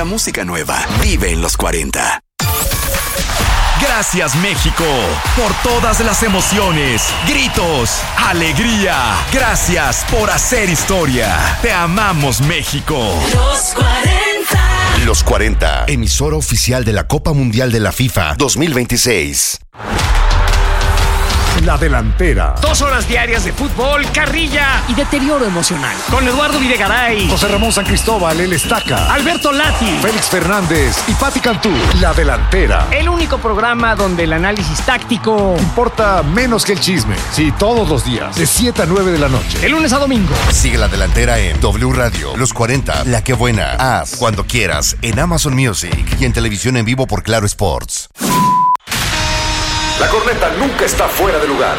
la música nueva vive en los 40. Gracias, México, por todas las emociones, gritos, alegría. Gracias por hacer historia. Te amamos, México. Los 40. Los 40, emisora oficial de la Copa Mundial de la FIFA 2026. La delantera. 2 horas diarias de fútbol, carrilla y deterioro emocional. Con Eduardo Videgaray, José Ramón San Cristóbal, el Estaca, Alberto Lati, Félix Fernández y Pati Cantú. La delantera. El único programa donde el análisis táctico Importa menos que el chisme. Sí, todos los días, de 7 a 9 de la noche. de lunes a domingo. Sigue La Delantera en W Radio, Los 40, La Que Buena, Haz, cuando quieras, en Amazon Music y en televisión en vivo por Claro Sports. La corneta nunca está fuera de lugar.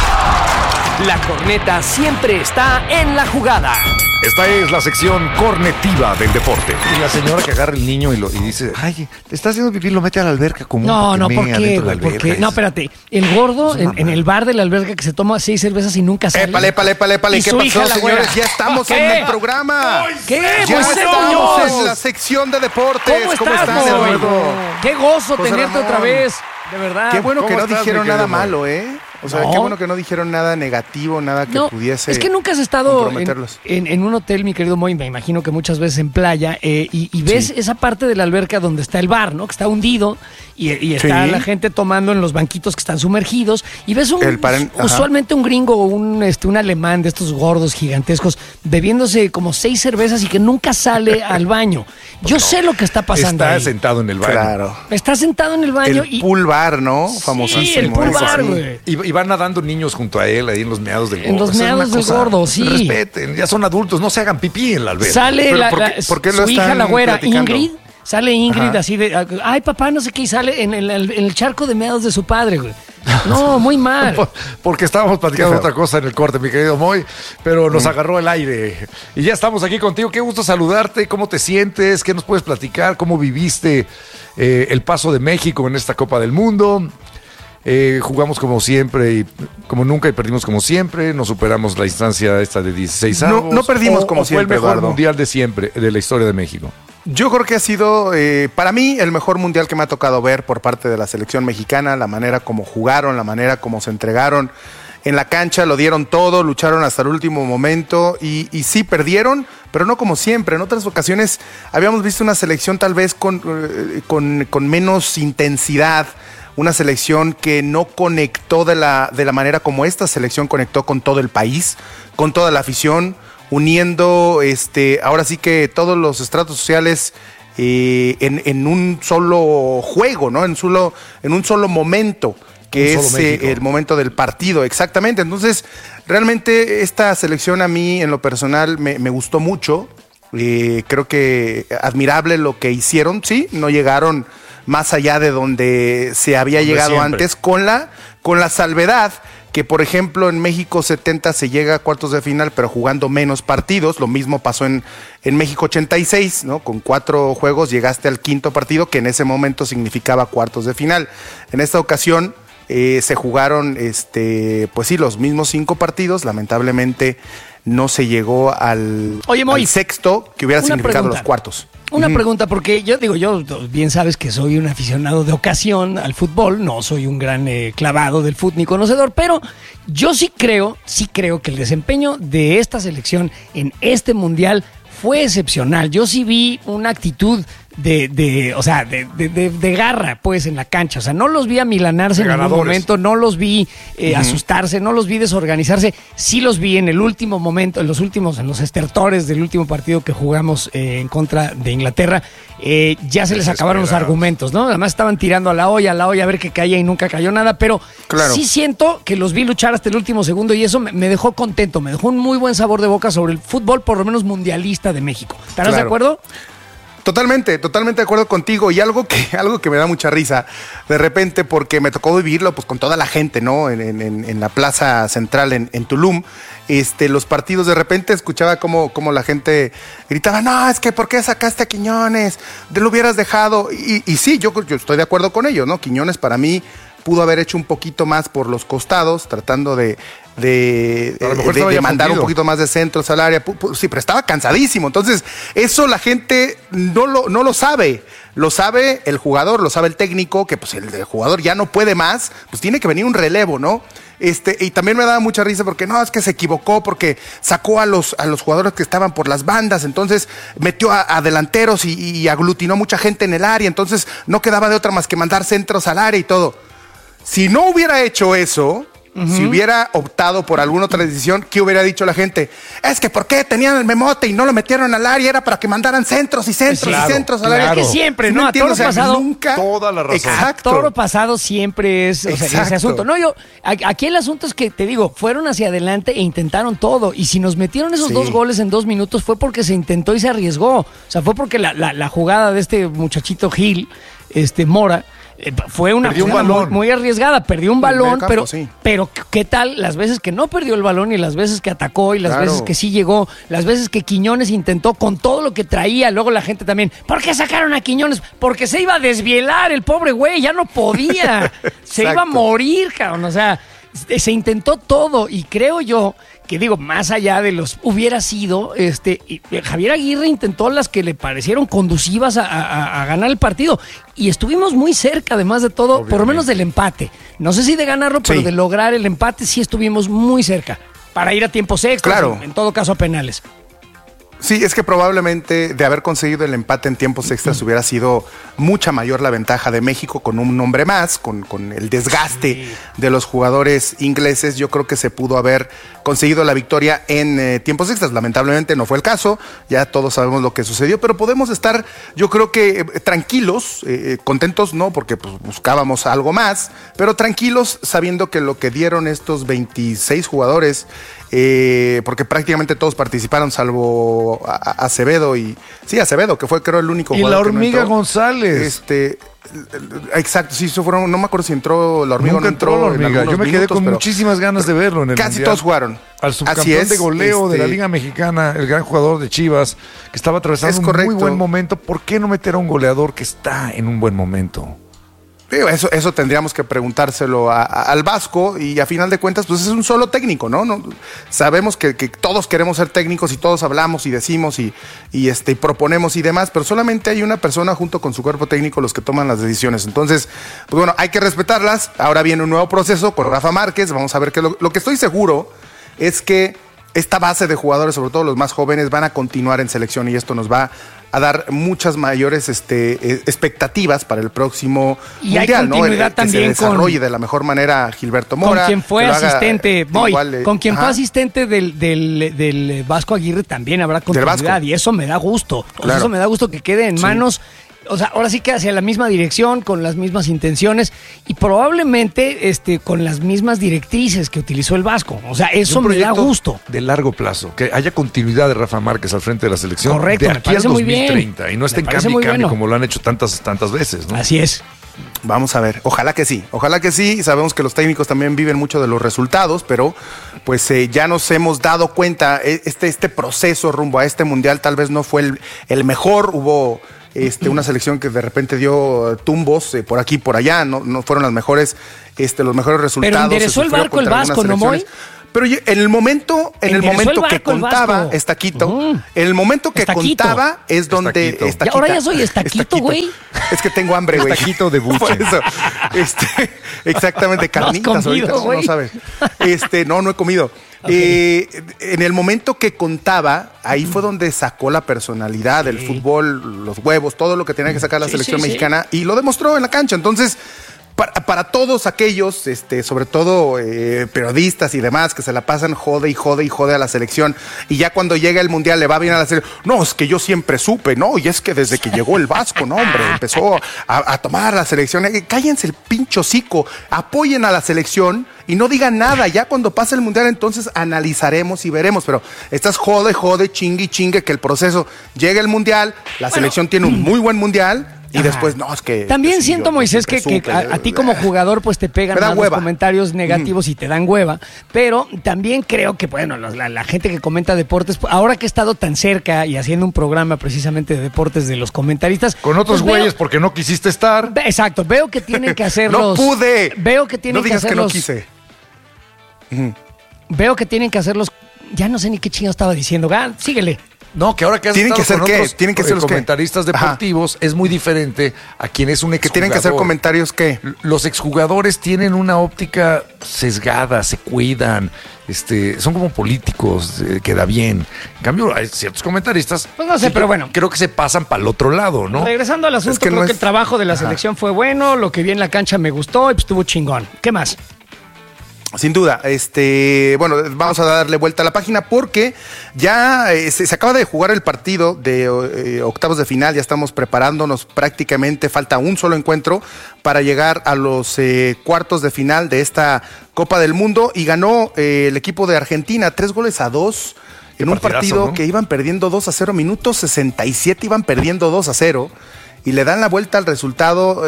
La corneta siempre está en la jugada. Esta es la sección cornetiva del deporte. Y la señora que agarra el niño y dice, ay, te está haciendo pipí, lo mete a la alberca común. No, ¿por qué, qué, güey? ¿Por qué? No, espérate. El gordo en el bar de la alberca que se toma 6 cervezas y nunca sale. Épale. Y ¿Qué su hija, pasó, la señores? güera. Ya estamos ¿Qué? en el programa. ¿Qué? Ya Pues, estamos Muñoz. en la sección de deportes. ¿Cómo estás, de Moy? nuevo? Qué gozo José tenerte Ramón. otra vez. De verdad. Qué bueno que ¿Cómo no estás, dijeron mi nada querido malo, ¿eh? O sea, No. qué bueno que no dijeron nada negativo, nada que No, pudiese es que nunca has estado comprometerlos. en un hotel, mi querido Moy, me imagino que muchas veces en playa, y ves esa parte de la alberca donde está el bar, ¿no? Que está hundido y está Sí. la gente tomando en los banquitos que están sumergidos y ves Ajá. usualmente un gringo o un alemán de estos gordos gigantescos bebiéndose como 6 cervezas y que nunca sale al baño. Yo sé lo que está pasando Está ahí. sentado en el baño. Claro. Está sentado en el baño El y... pool bar, ¿no? Sí, Famosísimo. el pool ese, bar, sí. güey. Y van nadando niños junto a él ahí en los meados del gordo. En los Esa es meados una del cosa- gordo, sí. Respeten, ya son adultos, no se hagan pipí en la alberca. Sale Pero ¿por qué lo su hija, están la güera, platicando? Ingrid. Sale Ingrid Ajá. así de, ay papá, no sé qué, y sale en el charco de meados de su padre, güey. No, muy mal. Porque estábamos platicando Qué feo. otra cosa en el corte, mi querido Moy, pero nos agarró el aire. Y ya estamos aquí contigo. Qué gusto saludarte. ¿Cómo te sientes? ¿Qué nos puedes platicar? ¿Cómo viviste el paso de México en esta Copa del Mundo? Jugamos como siempre y como nunca y perdimos como siempre. Nos superamos la instancia esta de 16 avos. No perdimos como fue el siempre, mejor Eduardo. mundial de siempre, de la historia de México. Yo creo que ha sido, para mí, el mejor mundial que me ha tocado ver por parte de la selección mexicana, la manera como jugaron, la manera como se entregaron en la cancha, lo dieron todo, lucharon hasta el último momento y sí perdieron, pero no como siempre. En otras ocasiones habíamos visto una selección tal vez con menos intensidad, una selección que no conectó de la manera como esta selección conectó con todo el país, con toda la afición, uniendo ahora sí que todos los estratos sociales en un solo juego, ¿no? En un solo momento, que Un es solo México. el momento del partido, exactamente. Entonces, realmente esta selección a mí, en lo personal, me gustó mucho. Creo que admirable lo que hicieron, sí, no llegaron más allá de donde se había Donde llegado siempre. antes, con la salvedad que, por ejemplo, en México 70 se llega a cuartos de final, pero jugando menos partidos. Lo mismo pasó en México 86, ¿no? Con 4 juegos llegaste al 5º partido, que en ese momento significaba cuartos de final. En esta ocasión se jugaron, pues sí, los mismos 5 partidos. Lamentablemente no se llegó al sexto, que hubiera Una significado pregunta. los cuartos. Una pregunta, porque yo bien sabes que soy un aficionado de ocasión al fútbol, no soy un gran clavado del fútbol ni conocedor, pero yo sí creo que el desempeño de esta selección en este mundial fue excepcional. Yo sí vi una actitud de garra, pues, en la cancha. O sea, no los vi amilanarse en ningún momento, no los vi asustarse, no los vi desorganizarse. Sí los vi en el último momento, en los estertores del último partido que jugamos en contra de Inglaterra. Ya se les acabaron los argumentos, ¿no? Además estaban tirando a la olla, a ver qué caía y nunca cayó nada, pero Claro. sí siento que los vi luchar hasta el último segundo y eso me dejó contento, me dejó un muy buen sabor de boca sobre el fútbol, por lo menos mundialista de México. ¿Estarás de Claro. acuerdo? Totalmente de acuerdo contigo. Y algo que me da mucha risa de repente, porque me tocó vivirlo pues con toda la gente, ¿no? En la plaza central en Tulum. Los partidos, de repente escuchaba como la gente gritaba, no, es que ¿por qué sacaste a Quiñones? Lo hubieras dejado. Y sí, yo estoy de acuerdo con ellos, ¿no? Quiñones para mí pudo haber hecho un poquito más por los costados, tratando de mandar un poquito más de centros al área. Sí, pero estaba cansadísimo. Entonces, eso la gente no lo sabe. Lo sabe el jugador, lo sabe el técnico, que pues el jugador ya no puede más, pues tiene que venir un relevo, ¿no? Y también me daba mucha risa porque no, es que se equivocó porque sacó a los jugadores que estaban por las bandas, entonces metió a delanteros y aglutinó mucha gente en el área, entonces no quedaba de otra más que mandar centros al área y todo. Si no hubiera hecho eso, si hubiera optado por alguna otra decisión, ¿qué hubiera dicho la gente? Es que ¿por qué tenían el memote y no lo metieron al área? Era para que mandaran centros y centros y centros al área. Es que siempre, ¿no? A toro pasado. Nunca. Toda la razón. Exacto. A toro pasado siempre es ese asunto. No, aquí el asunto es que, te digo, fueron hacia adelante e intentaron todo. Y si nos metieron esos 2 goles en 2 minutos fue porque se intentó y se arriesgó. O sea, fue porque la jugada de este muchachito Gil, Mora, fue una jugada muy arriesgada, perdió un balón, pero ¿qué tal las veces que no perdió el balón y las veces que atacó y las veces que sí llegó, las veces que Quiñones intentó con todo lo que traía? Luego la gente también, ¿por qué sacaron a Quiñones? Porque se iba a desvielar el pobre güey, ya no podía, se iba a morir, cabrón, o sea, se intentó todo y creo yo que digo, más allá de los hubiera sido, Javier Aguirre intentó las que le parecieron conducivas a ganar el partido y estuvimos muy cerca, además de todo, por lo menos del empate. No sé si de ganarlo, pero de lograr el empate sí estuvimos muy cerca para ir a tiempos extras, en todo caso a penales. Sí, es que probablemente de haber conseguido el empate en tiempos extras hubiera sido mucha mayor la ventaja de México con un hombre más, con el desgaste de los jugadores ingleses. Yo creo que se pudo haber conseguido la victoria en tiempos extras. Lamentablemente no fue el caso, ya todos sabemos lo que sucedió, pero podemos estar, yo creo que tranquilos, contentos no, porque pues, buscábamos algo más, pero tranquilos sabiendo que lo que dieron estos 26 jugadores, porque prácticamente todos participaron salvo Acevedo Acevedo, que fue creo el único jugador. Y la hormiga que no entró. González. Exacto, sí, eso fueron, no me acuerdo si entró la hormiga. Nunca no entró la hormiga. Yo me quedé minutos, con muchísimas ganas de verlo en el casi mundial. todos jugaron. Al subcampeón de goleo de la Liga Mexicana, el gran jugador de Chivas, que estaba atravesando un muy buen momento. ¿Por qué no meter a un goleador que está en un buen momento? Eso tendríamos que preguntárselo al Vasco y a final de cuentas pues es un solo técnico, ¿no? Sabemos que todos queremos ser técnicos y todos hablamos y decimos y proponemos y demás, pero solamente hay una persona junto con su cuerpo técnico los que toman las decisiones. Entonces, pues bueno, hay que respetarlas. Ahora viene un nuevo proceso con Rafa Márquez. Vamos a ver lo que estoy seguro es que esta base de jugadores, sobre todo los más jóvenes, van a continuar en selección y esto nos va a dar muchas mayores expectativas para el próximo y mundial, hay continuidad ¿no? también que se desarrolle de la mejor manera Gilberto Mora. Con quien fue asistente, con quien fue ajá. asistente del Vasco Aguirre también habrá continuidad y eso me da gusto. Claro. Eso me da gusto que quede en manos. O sea, ahora sí que hacia la misma dirección, con las mismas intenciones y probablemente con las mismas directrices que utilizó el Vasco. O sea, eso me da gusto. De largo plazo, que haya continuidad de Rafa Márquez al frente de la selección. Correcto, de aquí al 2030 muy bien. Y no esté en cambio como lo han hecho tantas veces, ¿no? Así es. Vamos a ver, ojalá que sí. Sabemos que los técnicos también viven mucho de los resultados, pero pues ya nos hemos dado cuenta, este proceso rumbo a este mundial tal vez no fue el mejor, hubo una selección que de repente dio tumbos por aquí y por allá, no fueron las mejores, los mejores resultados. Pero enderezó el barco el Vasco, ¿no, Moy? Pero en el momento que contaba, Estaquito, en el momento que contaba es donde Estaquito. Ahora ya soy Estaquito, güey. Es que tengo hambre, güey. Estaquito de buche. Por eso. Exactamente, carnitas ahorita, no sabes. No he comido. Okay. En el momento que contaba, ahí fue donde sacó la personalidad, el fútbol, los huevos, todo lo que tenía que sacar la selección mexicana y lo demostró en la cancha. Entonces, para todos aquellos, sobre todo periodistas y demás, que se la pasan jode a la selección, y ya cuando llega el mundial le va bien a la selección. No, es que yo siempre supe, ¿no? Y es que desde que llegó el Vasco, no, hombre, empezó a tomar la selección. Cállense el pincho hocico, apoyen a la selección y no digan nada. Ya cuando pase el mundial, entonces analizaremos y veremos. Pero estás jode, chingue, que el proceso llegue el mundial, la selección tiene un muy buen mundial. Y después, no, es que... También siento, Moisés, que a ti como jugador pues te pegan más los comentarios negativos y te dan hueva, pero también creo que, bueno, la gente que comenta deportes, ahora que he estado tan cerca y haciendo un programa precisamente de deportes de los comentaristas... Con otros pues güeyes porque no quisiste estar. Exacto, veo que tienen que hacerlos... ¡No pude! Veo que tienen no digas que hacerlos... que no quise. Veo que tienen que hacerlos... Ya no sé ni qué chingo estaba diciendo. Síguele. No, que ahora que has ¿Tienen que estado ser con qué? otros ¿Tienen que ser los comentaristas deportivos, es muy diferente a quien es un exjugador. ¿Que tienen que hacer comentarios qué? Los exjugadores tienen una óptica sesgada, se cuidan, son como políticos, queda bien. En cambio, hay ciertos comentaristas... Pues no sé, pero bueno. Creo que se pasan para el otro lado, ¿no? Regresando al asunto, creo que el trabajo de la selección fue bueno, lo que vi en la cancha me gustó y pues estuvo chingón. ¿Qué más? Sin duda, bueno, vamos a darle vuelta a la página porque ya se acaba de jugar el partido de octavos de final, ya estamos preparándonos prácticamente, falta un solo encuentro para llegar a los cuartos de final de esta Copa del Mundo y ganó el equipo de Argentina 3-2 en un partido, ¿no? Que iban perdiendo 2-0, minutos 67 iban perdiendo 2-0 y le dan la vuelta al resultado,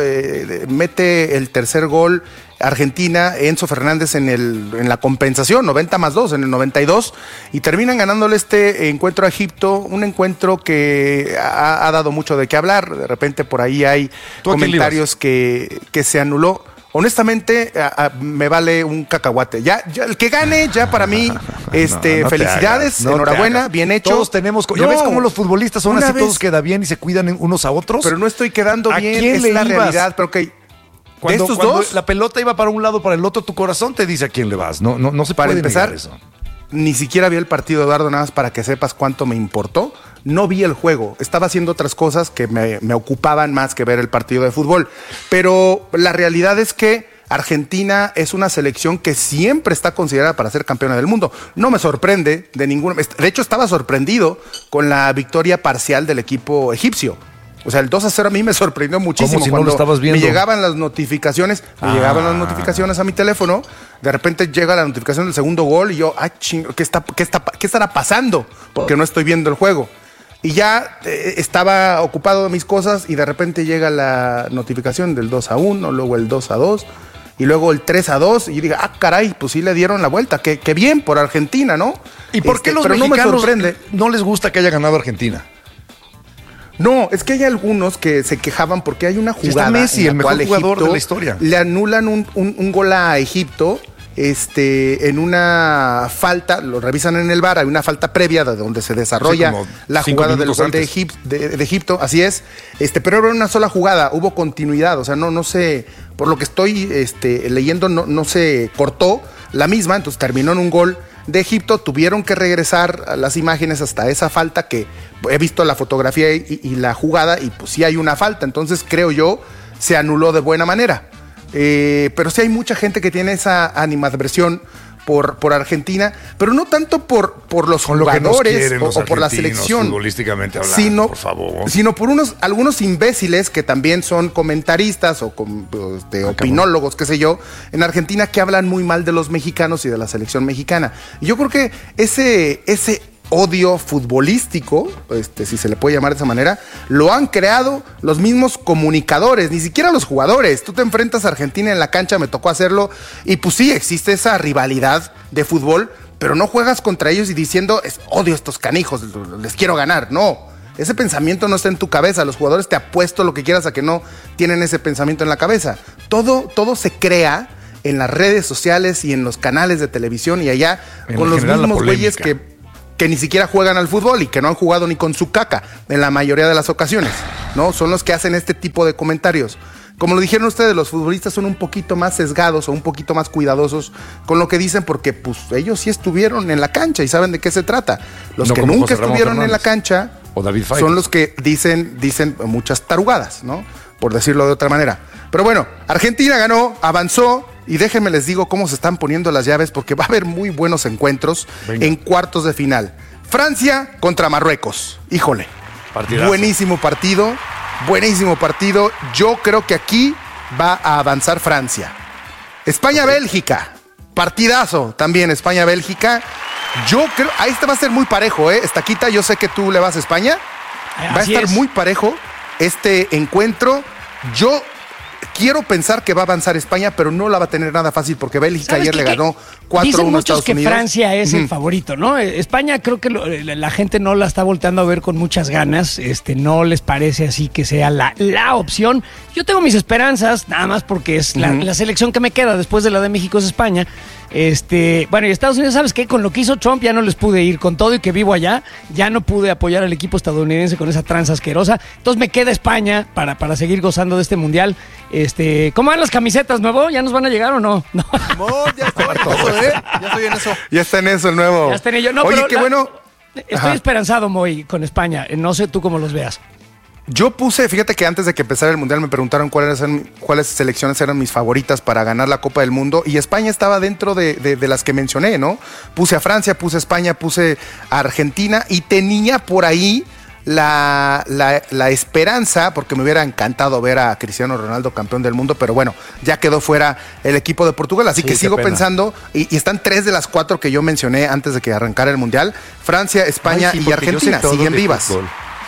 mete el tercer gol Argentina, Enzo Fernández en la compensación, 90+2, en el 92, y terminan ganándole este encuentro a Egipto, un encuentro que ha dado mucho de qué hablar. De repente por ahí hay comentarios que se anuló. Honestamente, me vale un cacahuate. Ya el que gane, ya para mí, no felicidades, enhorabuena, bien hecho. Todos tenemos... ¿Ya ves cómo los futbolistas son así, todos quedan bien y se cuidan unos a otros? Pero no estoy quedando bien, es la realidad. Pero que... Cuando la pelota iba para un lado, para el otro, tu corazón te dice a quién le vas. No se para puede empezar, negar eso. Ni siquiera vi el partido, Eduardo, nada más para que sepas cuánto me importó. No vi el juego, estaba haciendo otras cosas que me ocupaban más que ver el partido de fútbol. Pero la realidad es que Argentina es una selección que siempre está considerada para ser campeona del mundo. No me sorprende de ninguna... De hecho, estaba sorprendido con la victoria parcial del equipo egipcio. O sea, el 2-0 a mí me sorprendió muchísimo. Si cuando no lo estabas viendo? me llegaban las notificaciones, a mi teléfono. De repente llega la notificación del segundo gol y yo, ¿qué estará pasando? Porque no estoy viendo el juego. Y ya estaba ocupado de mis cosas y de repente llega la notificación del 2-1, luego el 2-2 y luego el 3-2 y digo, caray, pues sí le dieron la vuelta. Qué bien por Argentina, ¿no? ¿Y por qué los mexicanos no les gusta que haya ganado Argentina? No, es que hay algunos que se quejaban porque hay una jugada está Messi, en la cual el mejor jugador Egipto de la historia. Le anulan un gol a Egipto en una falta, lo revisan en el VAR, hay una falta previa de donde se desarrolla la jugada del gol de Egipto, así es, pero era una sola jugada, hubo continuidad, o sea, no sé, por lo que estoy leyendo, no se cortó la misma, entonces terminó en un gol de Egipto, tuvieron que regresar a las imágenes hasta esa falta que he visto la fotografía y la jugada y pues sí hay una falta, entonces creo yo se anuló de buena manera. Pero sí hay mucha gente que tiene esa animadversión por Argentina, pero no tanto por los jugadores o por la selección, futbolísticamente hablando, por favor, sino por algunos imbéciles que también son comentaristas o opinólogos, qué sé yo, en Argentina que hablan muy mal de los mexicanos y de la selección mexicana. Y yo creo que ese odio futbolístico, si se le puede llamar de esa manera, lo han creado los mismos comunicadores, ni siquiera los jugadores. Tú te enfrentas a Argentina en la cancha, me tocó hacerlo, y pues sí, existe esa rivalidad de fútbol, pero no juegas contra ellos y diciendo, odio a estos canijos, les quiero ganar. No, ese pensamiento no está en tu cabeza. Los jugadores, te apuesto lo que quieras a que no tienen ese pensamiento en la cabeza. Todo se crea en las redes sociales y en los canales de televisión y allá con los mismos güeyes que ni siquiera juegan al fútbol y que no han jugado ni con su caca en la mayoría de las ocasiones, ¿no? Son los que hacen este tipo de comentarios. Como lo dijeron ustedes, los futbolistas son un poquito más sesgados o un poquito más cuidadosos con lo que dicen porque pues ellos sí estuvieron en la cancha y saben de qué se trata. Los que nunca estuvieron en la cancha son los que dicen muchas tarugadas, ¿no? Por decirlo de otra manera. Pero bueno, Argentina ganó, avanzó. Y déjenme les digo cómo se están poniendo las llaves porque va a haber muy buenos encuentros en cuartos de final. Francia contra Marruecos. Híjole. Partidazo. Buenísimo partido. Yo creo que aquí va a avanzar Francia. España-Bélgica. Partidazo también España-Bélgica. Yo creo, este va a ser muy parejo, Estaquita, yo sé que tú le vas a España. Va a estar muy parejo. este encuentro. Yo quiero pensar que va a avanzar España, pero no la va a tener nada fácil porque Bélgica ayer le ganó 4-1 a Estados Unidos. Dicen muchos que Francia es el favorito, ¿no? España creo que la gente no la está volteando a ver con muchas ganas. No les parece así que sea la opción. Yo tengo mis esperanzas, nada más porque es la selección que me queda después de la de México es España. Bueno, y Estados Unidos, ¿sabes qué? Con lo que hizo Trump ya no les pude ir, con todo y que vivo allá, ya no pude apoyar al equipo estadounidense con esa tranza asquerosa. Entonces me queda España para seguir gozando de este mundial. ¿Cómo van las camisetas, nuevo? ¿Ya nos van a llegar o no? No, ya está en eso, Ya estoy en eso. Ya está en eso el nuevo. Ya está en ello. No, oye, qué bueno. Estoy esperanzado, Moy, con España. No sé tú cómo los veas. Yo fíjate que antes de que empezara el Mundial me preguntaron cuáles selecciones eran mis favoritas para ganar la Copa del Mundo y España estaba dentro de las que mencioné, ¿no? Puse a Francia, puse a España, puse a Argentina y tenía por ahí la esperanza, porque me hubiera encantado ver a Cristiano Ronaldo campeón del mundo, pero bueno, ya quedó fuera el equipo de Portugal, así que sigo pensando, y están 3 de las 4 que yo mencioné antes de que arrancara el Mundial, Francia, España y Argentina, siguen vivas. Fútbol.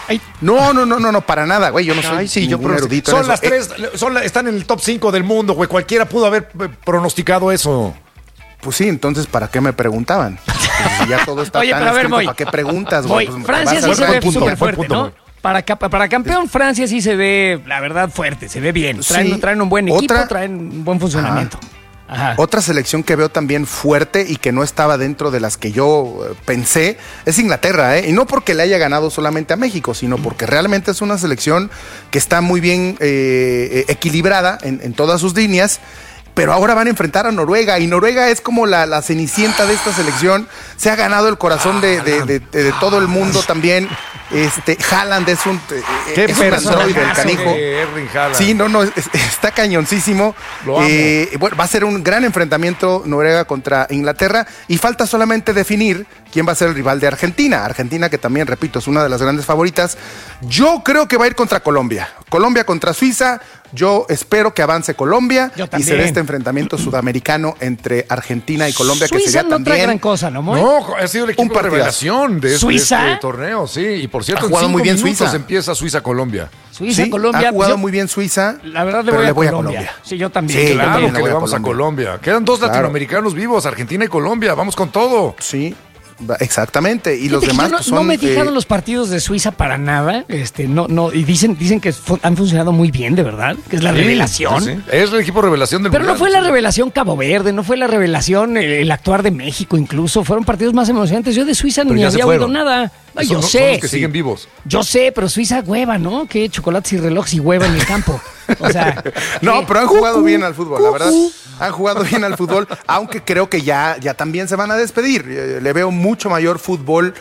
No, para nada, güey. Yo no soy ningún erudito. Son las 3, están en el top 5 del mundo, güey. Cualquiera pudo haber pronosticado eso. Pues sí, entonces, ¿para qué me preguntaban? Pues si ya todo está tan escrito, ¿para qué preguntas, güey? Pues Francia sí se ve súper fuerte, ¿no? Para campeón, Francia sí se ve, la verdad, fuerte, se ve bien. Traen un buen equipo, traen un buen funcionamiento. Ajá. Otra selección que veo también fuerte y que no estaba dentro de las que yo pensé es Inglaterra, ¿eh? Y no porque le haya ganado solamente a México, sino porque realmente es una selección que está muy bien equilibrada en todas sus líneas. Pero ahora van a enfrentar a Noruega y Noruega es como la cenicienta de esta selección. Se ha ganado el corazón de todo el mundo también. Haaland es un androide del canijo. Sí, está cañoncísimo. Bueno, va a ser un gran enfrentamiento Noruega contra Inglaterra y falta solamente definir quién va a ser el rival de Argentina. Argentina, que también, repito, es una de las grandes favoritas. Yo creo que va a ir contra Colombia. Colombia contra Suiza. Yo espero que avance Colombia y se dé este enfrentamiento sudamericano entre Argentina y Colombia, Suiza que sería no también trae gran cosa, ¿no, Moy? No, ha sido el equipo de revelación de este torneo, sí. Y por cierto, ha jugado muy bien Suiza. Empieza Suiza-Colombia. Suiza-Colombia. Ha jugado muy bien Suiza. La verdad le voy a Colombia. Sí, yo también. Sí, claro que le vamos a Colombia. Quedan 2 latinoamericanos vivos, Argentina y Colombia. Vamos con todo. Sí. Exactamente, y los demás no me fijaron los partidos de Suiza para nada, y dicen que han funcionado muy bien, de verdad, que es la revelación. Sí. Es el equipo revelación del Pero mundial. No fue la revelación Cabo Verde, no fue la revelación el actuar de México, incluso fueron partidos más emocionantes. Yo de Suiza ni había oído nada. No, yo sé. Son los que siguen vivos. Yo sé, pero Suiza hueva, ¿no? Que chocolates y relojes y hueva en el campo. O sea, no, pero han jugado bien al fútbol, la verdad. Han jugado bien al fútbol, aunque creo que ya también se van a despedir. Le veo mucho mayor fútbol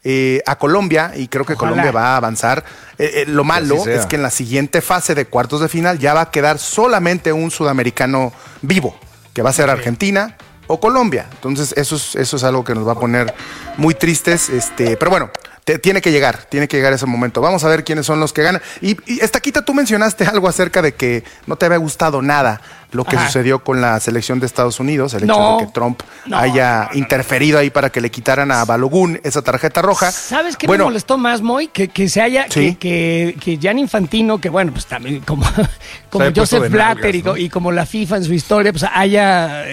a Colombia y creo que Colombia va a avanzar. Lo malo es que en la siguiente fase de cuartos de final ya va a quedar solamente un sudamericano vivo, que va a ser Argentina o Colombia. Entonces eso es algo que nos va a poner muy tristes. Pero bueno, tiene que llegar ese momento. Vamos a ver quiénes son los que ganan. Y Estaquita, tú mencionaste algo acerca de que no te había gustado nada lo que sucedió con la selección de Estados Unidos, el hecho de que Trump haya interferido ahí para que le quitaran a Balogun esa tarjeta roja. ¿Sabes qué me molestó más, Moy? Que se haya, que Gianni Infantino, que bueno, pues también como Joseph Blatter y como la FIFA en su historia, pues haya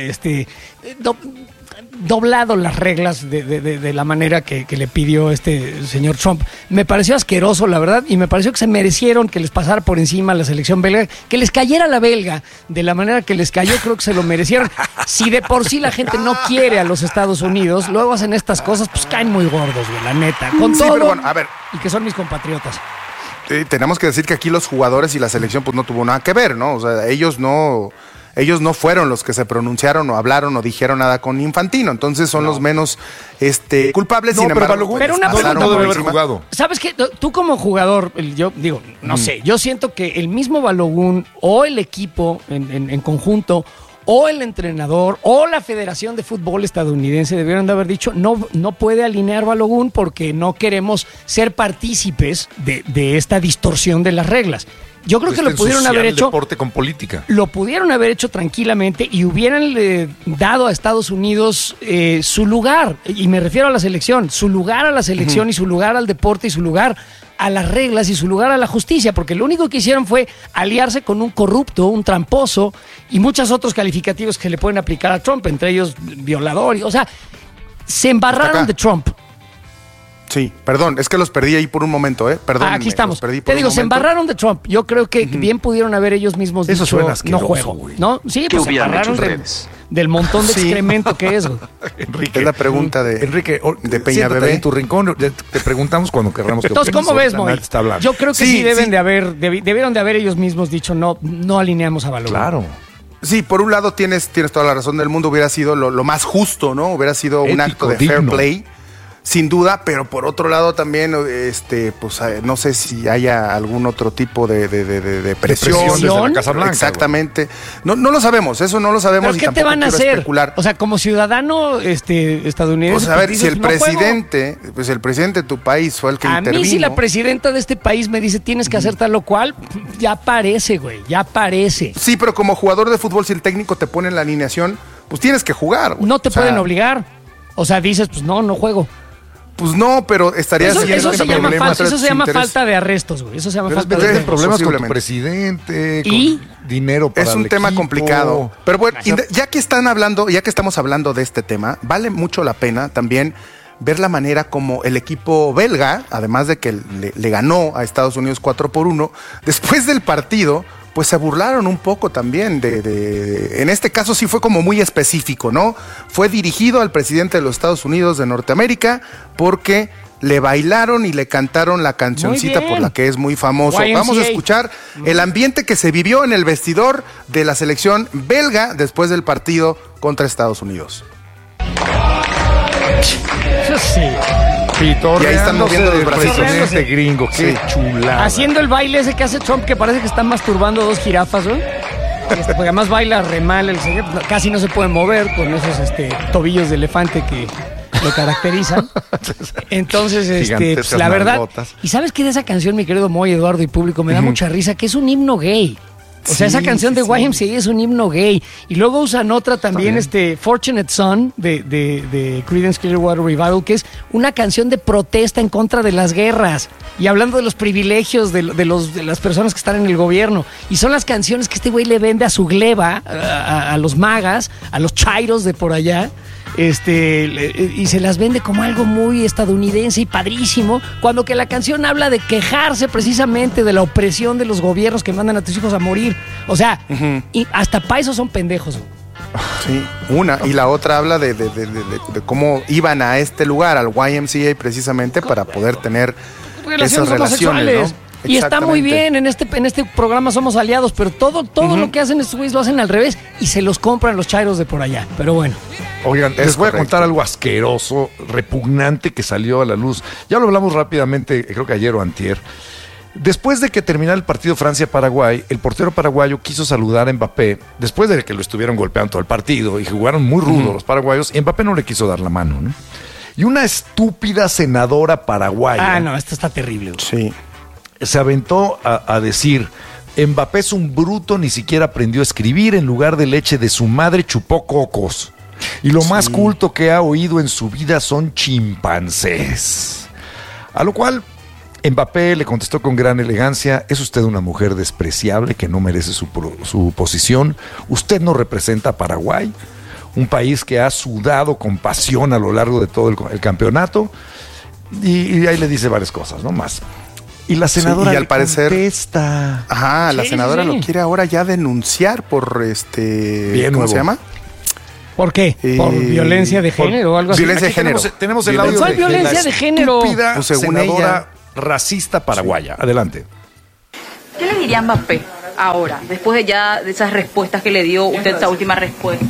doblado las reglas de la manera que le pidió este señor Trump. Me pareció asqueroso, la verdad, y me pareció que se merecieron que les pasara por encima la selección belga, que les cayera la belga de la manera que les cayó. Creo que se lo merecieron. Si de por sí la gente no quiere a los Estados Unidos, luego hacen estas cosas, pues caen muy gordos, güey, la neta. Con todo, pero bueno, a ver, y que son mis compatriotas. Tenemos que decir que aquí los jugadores y la selección pues no tuvo nada que ver, ¿no? O sea, ellos no fueron los que se pronunciaron o hablaron o dijeron nada con Infantino, entonces son los menos culpables. No, sin pero embargo, Balogun no debe haber jugado. ¿Sabes qué? Tú como jugador, yo digo, no sé, yo siento que el mismo Balogun o el equipo en conjunto o el entrenador o la Federación de Fútbol estadounidense debieron de haber dicho no puede alinear Balogun porque no queremos ser partícipes de esta distorsión de las reglas. Yo creo que lo pudieron haber hecho. Deporte con política. Lo pudieron haber hecho tranquilamente y hubieran dado a Estados Unidos su lugar, y me refiero a la selección, su lugar a la selección y su lugar al deporte y su lugar a las reglas y su lugar a la justicia, porque lo único que hicieron fue aliarse con un corrupto, un tramposo y muchos otros calificativos que le pueden aplicar a Trump, entre ellos violador. O sea, se embarraron de Trump. Sí, perdón, es que los perdí ahí por un momento, Perdón. Aquí estamos. Te digo, se embarraron de Trump. Yo creo que bien pudieron haber ellos mismos dicho, no juego. Güey. ¿No? Sí, pues se embarraron del montón de excremento que es, güey. Enrique, es la pregunta de Peña Bebé. En tu rincón, te preguntamos cuando querramos que Entonces, ¿cómo ves, Moy? Yo creo que sí debieron de haber ellos mismos dicho no alineamos a Balón. Claro. Sí, por un lado tienes toda la razón del mundo, hubiera sido lo más justo, ¿no? Hubiera sido un acto de fair play. Sin duda, pero por otro lado también, pues no sé si haya algún otro tipo de presión desde la Casa Blanca. Exactamente. No lo sabemos, eso no lo sabemos. ¿Pero qué te van a hacer? Especular. O sea, como ciudadano estadounidense. Pues a ver, si el presidente, pues el presidente de tu país fue el que intervino. A mí si la presidenta de este país me dice tienes que hacer tal o cual, ya parece, güey, ya parece. Sí, pero como jugador de fútbol, si el técnico te pone en la alineación, pues tienes que jugar, güey. No te pueden obligar. O sea, dices, pues no juego. Pues no, pero estaría eso se llama falta de arrestos, güey. Eso se llama falta de arrestos. Problemas con tu presidente, ¿Y? Con dinero para es un tema complicado. Pero bueno, ya que estamos hablando de este tema, vale mucho la pena también ver la manera como el equipo belga, además de que le ganó a Estados Unidos 4-1, después del partido, pues se burlaron un poco también en este caso sí fue como muy específico, ¿no? Fue dirigido al presidente de los Estados Unidos de Norteamérica porque le bailaron y le cantaron la cancioncita por la que es muy famoso. YMCA. Vamos a escuchar el ambiente que se vivió en el vestidor de la selección belga después del partido contra Estados Unidos. Sí. Y ahí están moviendo los bracitos. Ese gringo, qué chulada. Haciendo el baile ese que hace Trump, que parece que está masturbando 2 jirafas, ¿no? Porque además baila re mal el señor, casi no se puede mover con esos tobillos de elefante que lo caracterizan. Entonces, pues, la verdad. Nalgotas. ¿Y sabes qué de esa canción, mi querido Moy, Eduardo y público? Me da mucha risa, que es un himno gay. O sea, esa canción de YMCA es un himno gay. Y luego usan otra también, Fortunate Son, de Creedence Clearwater Revival, que es una canción de protesta en contra de las guerras. Y hablando de los privilegios de las personas que están en el gobierno. Y son las canciones que este güey le vende a su gleba, a los magas, a los chairos de por allá. Y se las vende como algo muy estadounidense y padrísimo, cuando que la canción habla de quejarse precisamente de la opresión de los gobiernos que mandan a tus hijos a morir. O sea, y hasta para eso son pendejos. Sí, una. Y la otra habla de cómo iban a este lugar, al YMCA, precisamente para poder tener esas relaciones, ¿no? Y está muy bien, en este programa somos aliados, pero todo lo que hacen estos güeyes lo hacen al revés y se los compran los chairos de por allá. Pero bueno. Oigan, les voy a contar algo asqueroso, repugnante que salió a la luz. Ya lo hablamos rápidamente, creo que ayer o antier. Después de que terminara el partido Francia-Paraguay, el portero paraguayo quiso saludar a Mbappé, después de que lo estuvieron golpeando todo el partido y jugaron muy rudo los paraguayos, y Mbappé no le quiso dar la mano, ¿no? Y una estúpida senadora paraguaya... Ah, no, esto está terrible. Sí. Se aventó a decir, Mbappé es un bruto, ni siquiera aprendió a escribir, en lugar de leche de su madre chupó cocos. Y lo más culto que ha oído en su vida son chimpancés. A lo cual Mbappé le contestó con gran elegancia, es usted una mujer despreciable que no merece su posición. Usted no representa a Paraguay, un país que ha sudado con pasión a lo largo de todo el campeonato. Y ahí le dice varias cosas, ¿no? Más. Y la senadora y al parecer contesta. Ajá, la senadora lo quiere ahora ya denunciar por ¿cómo se llama? ¿Por qué? ¿Por violencia de género o algo así? Violencia de género. Tenemos el audio de violencia de género. Pues según senadora racista paraguaya. Adelante. ¿Qué le diría Mbappé ahora, después de esas respuestas que le dio usted, esa última respuesta?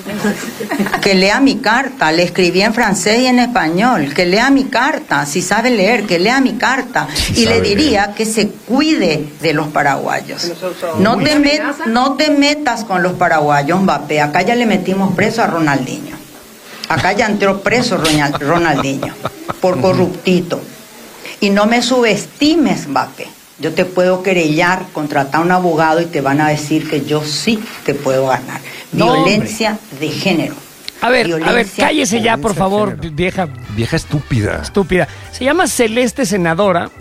Que lea mi carta, le escribí en francés y en español, que lea mi carta, si sabe leer, que lea mi carta, y le diría que se cuide de los paraguayos. No te metas con los paraguayos, Mbappé, acá ya le metimos preso a Ronaldinho, acá ya entró preso Ronaldinho, por corruptito, y no me subestimes, Mbappé. Yo te puedo querellar, contratar a un abogado y te van a decir que yo sí te puedo ganar. Violencia de género. A ver, cállese ya, por favor, vieja. Vieja estúpida. Estúpida. Se llama Celeste Senadora,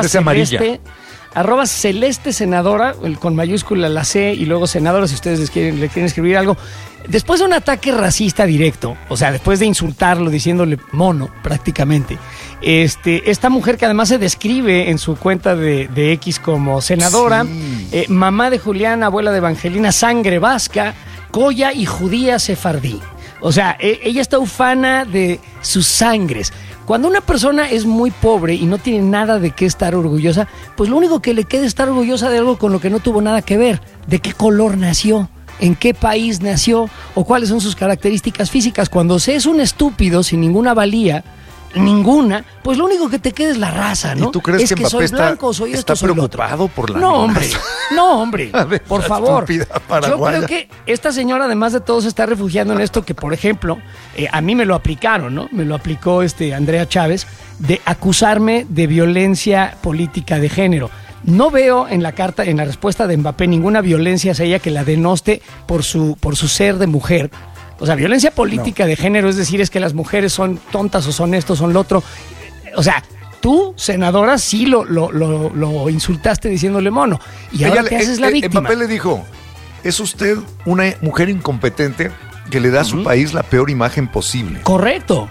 @ Celeste Senadora, con mayúscula la C y luego senadora, si ustedes le quieren escribir algo. Después de un ataque racista directo, o sea, después de insultarlo, diciéndole mono prácticamente, esta mujer que además se describe en su cuenta de X como senadora, mamá de Julián, abuela de Evangelina, sangre vasca, coya y judía sefardí. O sea, ella está ufana de sus sangres. Cuando una persona es muy pobre y no tiene nada de qué estar orgullosa, pues lo único que le queda es estar orgullosa de algo con lo que no tuvo nada que ver. ¿De qué color nació? ¿En qué país nació? ¿O cuáles son sus características físicas? Cuando se es un estúpido sin ninguna valía, ninguna, pues lo único que te queda es la raza, ¿no? ¿Y tú crees es que Mbappé soy blanco, soy está esto, soy preocupado por la No, hombre, por favor. Yo creo que esta señora, además de todo, se está refugiando en esto que, por ejemplo, a mí me lo aplicaron, ¿no? Me lo aplicó Andrea Chávez, de acusarme de violencia política de género. No veo en la respuesta de Mbappé ninguna violencia hacia ella que la denoste por su ser de mujer. O sea, violencia política de género, es decir, es que las mujeres son tontas o son esto, son lo otro. O sea, tú, senadora, sí lo insultaste diciéndole mono. Y ahora te haces la víctima. Mbappé le dijo, es usted una mujer incompetente que le da a su país la peor imagen posible. Correcto.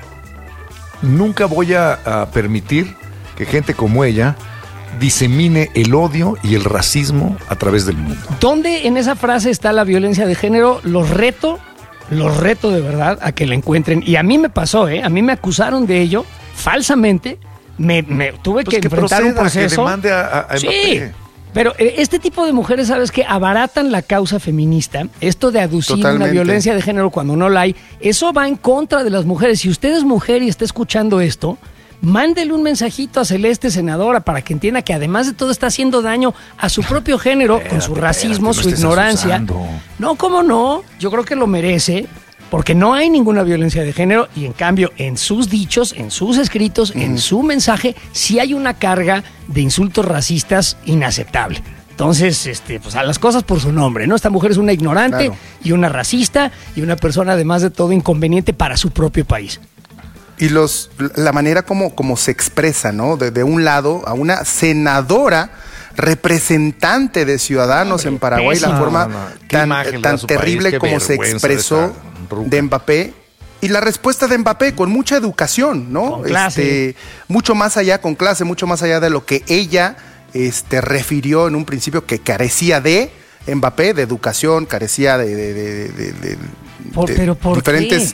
Nunca voy a permitir que gente como ella disemine el odio y el racismo a través del mundo. ¿Dónde en esa frase está la violencia de género? Los reto de verdad a que la encuentren. Y a mí me pasó, a mí me acusaron de ello falsamente. Me tuve que enfrentar un proceso. Que demande a Mbappé. Sí, pero este tipo de mujeres, ¿sabes qué? Abaratan la causa feminista. Esto de aducir una violencia de género cuando no la hay, eso va en contra de las mujeres. Si usted es mujer y está escuchando esto, mándele un mensajito a Celeste Senadora para que entienda que además de todo está haciendo daño a su propio género con su racismo, su ignorancia. No, ¿cómo no? Yo creo que lo merece porque no hay ninguna violencia de género y en cambio en sus dichos, en sus escritos, en su mensaje, sí hay una carga de insultos racistas inaceptable. Entonces, pues a las cosas por su nombre, ¿no? Esta mujer es una ignorante y una racista y una persona además de todo inconveniente para su propio país. Y la manera como se expresa, ¿no? De un lado a una senadora representante de ciudadanos en Paraguay, la forma tan terrible como se expresó de Mbappé. Y la respuesta de Mbappé con mucha educación, ¿no? Con clase. Mucho más allá, con clase, mucho más allá de lo que ella refirió en un principio que carecía de Mbappé, de educación, carecía de diferentes...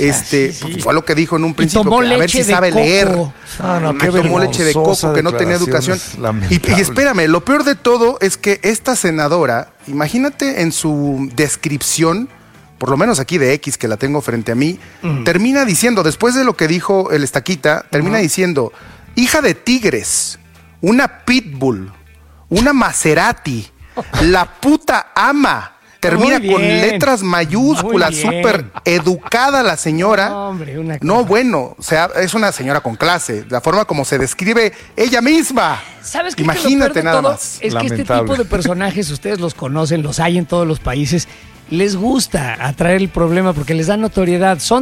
fue lo que dijo en un principio, que a ver si sabe leer. Tomó leche de coco, que no tenía educación. Y espérame, lo peor de todo es que esta senadora, imagínate en su descripción, por lo menos aquí de X, que la tengo frente a mí, termina diciendo, después de lo que dijo el Estaquita, termina diciendo, hija de tigres, una pitbull, una Maserati, la puta ama. Termina con letras mayúsculas, súper educada la señora. No, bueno, o sea, es una señora con clase. La forma como se describe ella misma. ¿Sabes qué? Imagínate nada más. Es que este tipo de personajes, ustedes los conocen, los hay en todos los países. Les gusta atraer el problema porque les da notoriedad. Son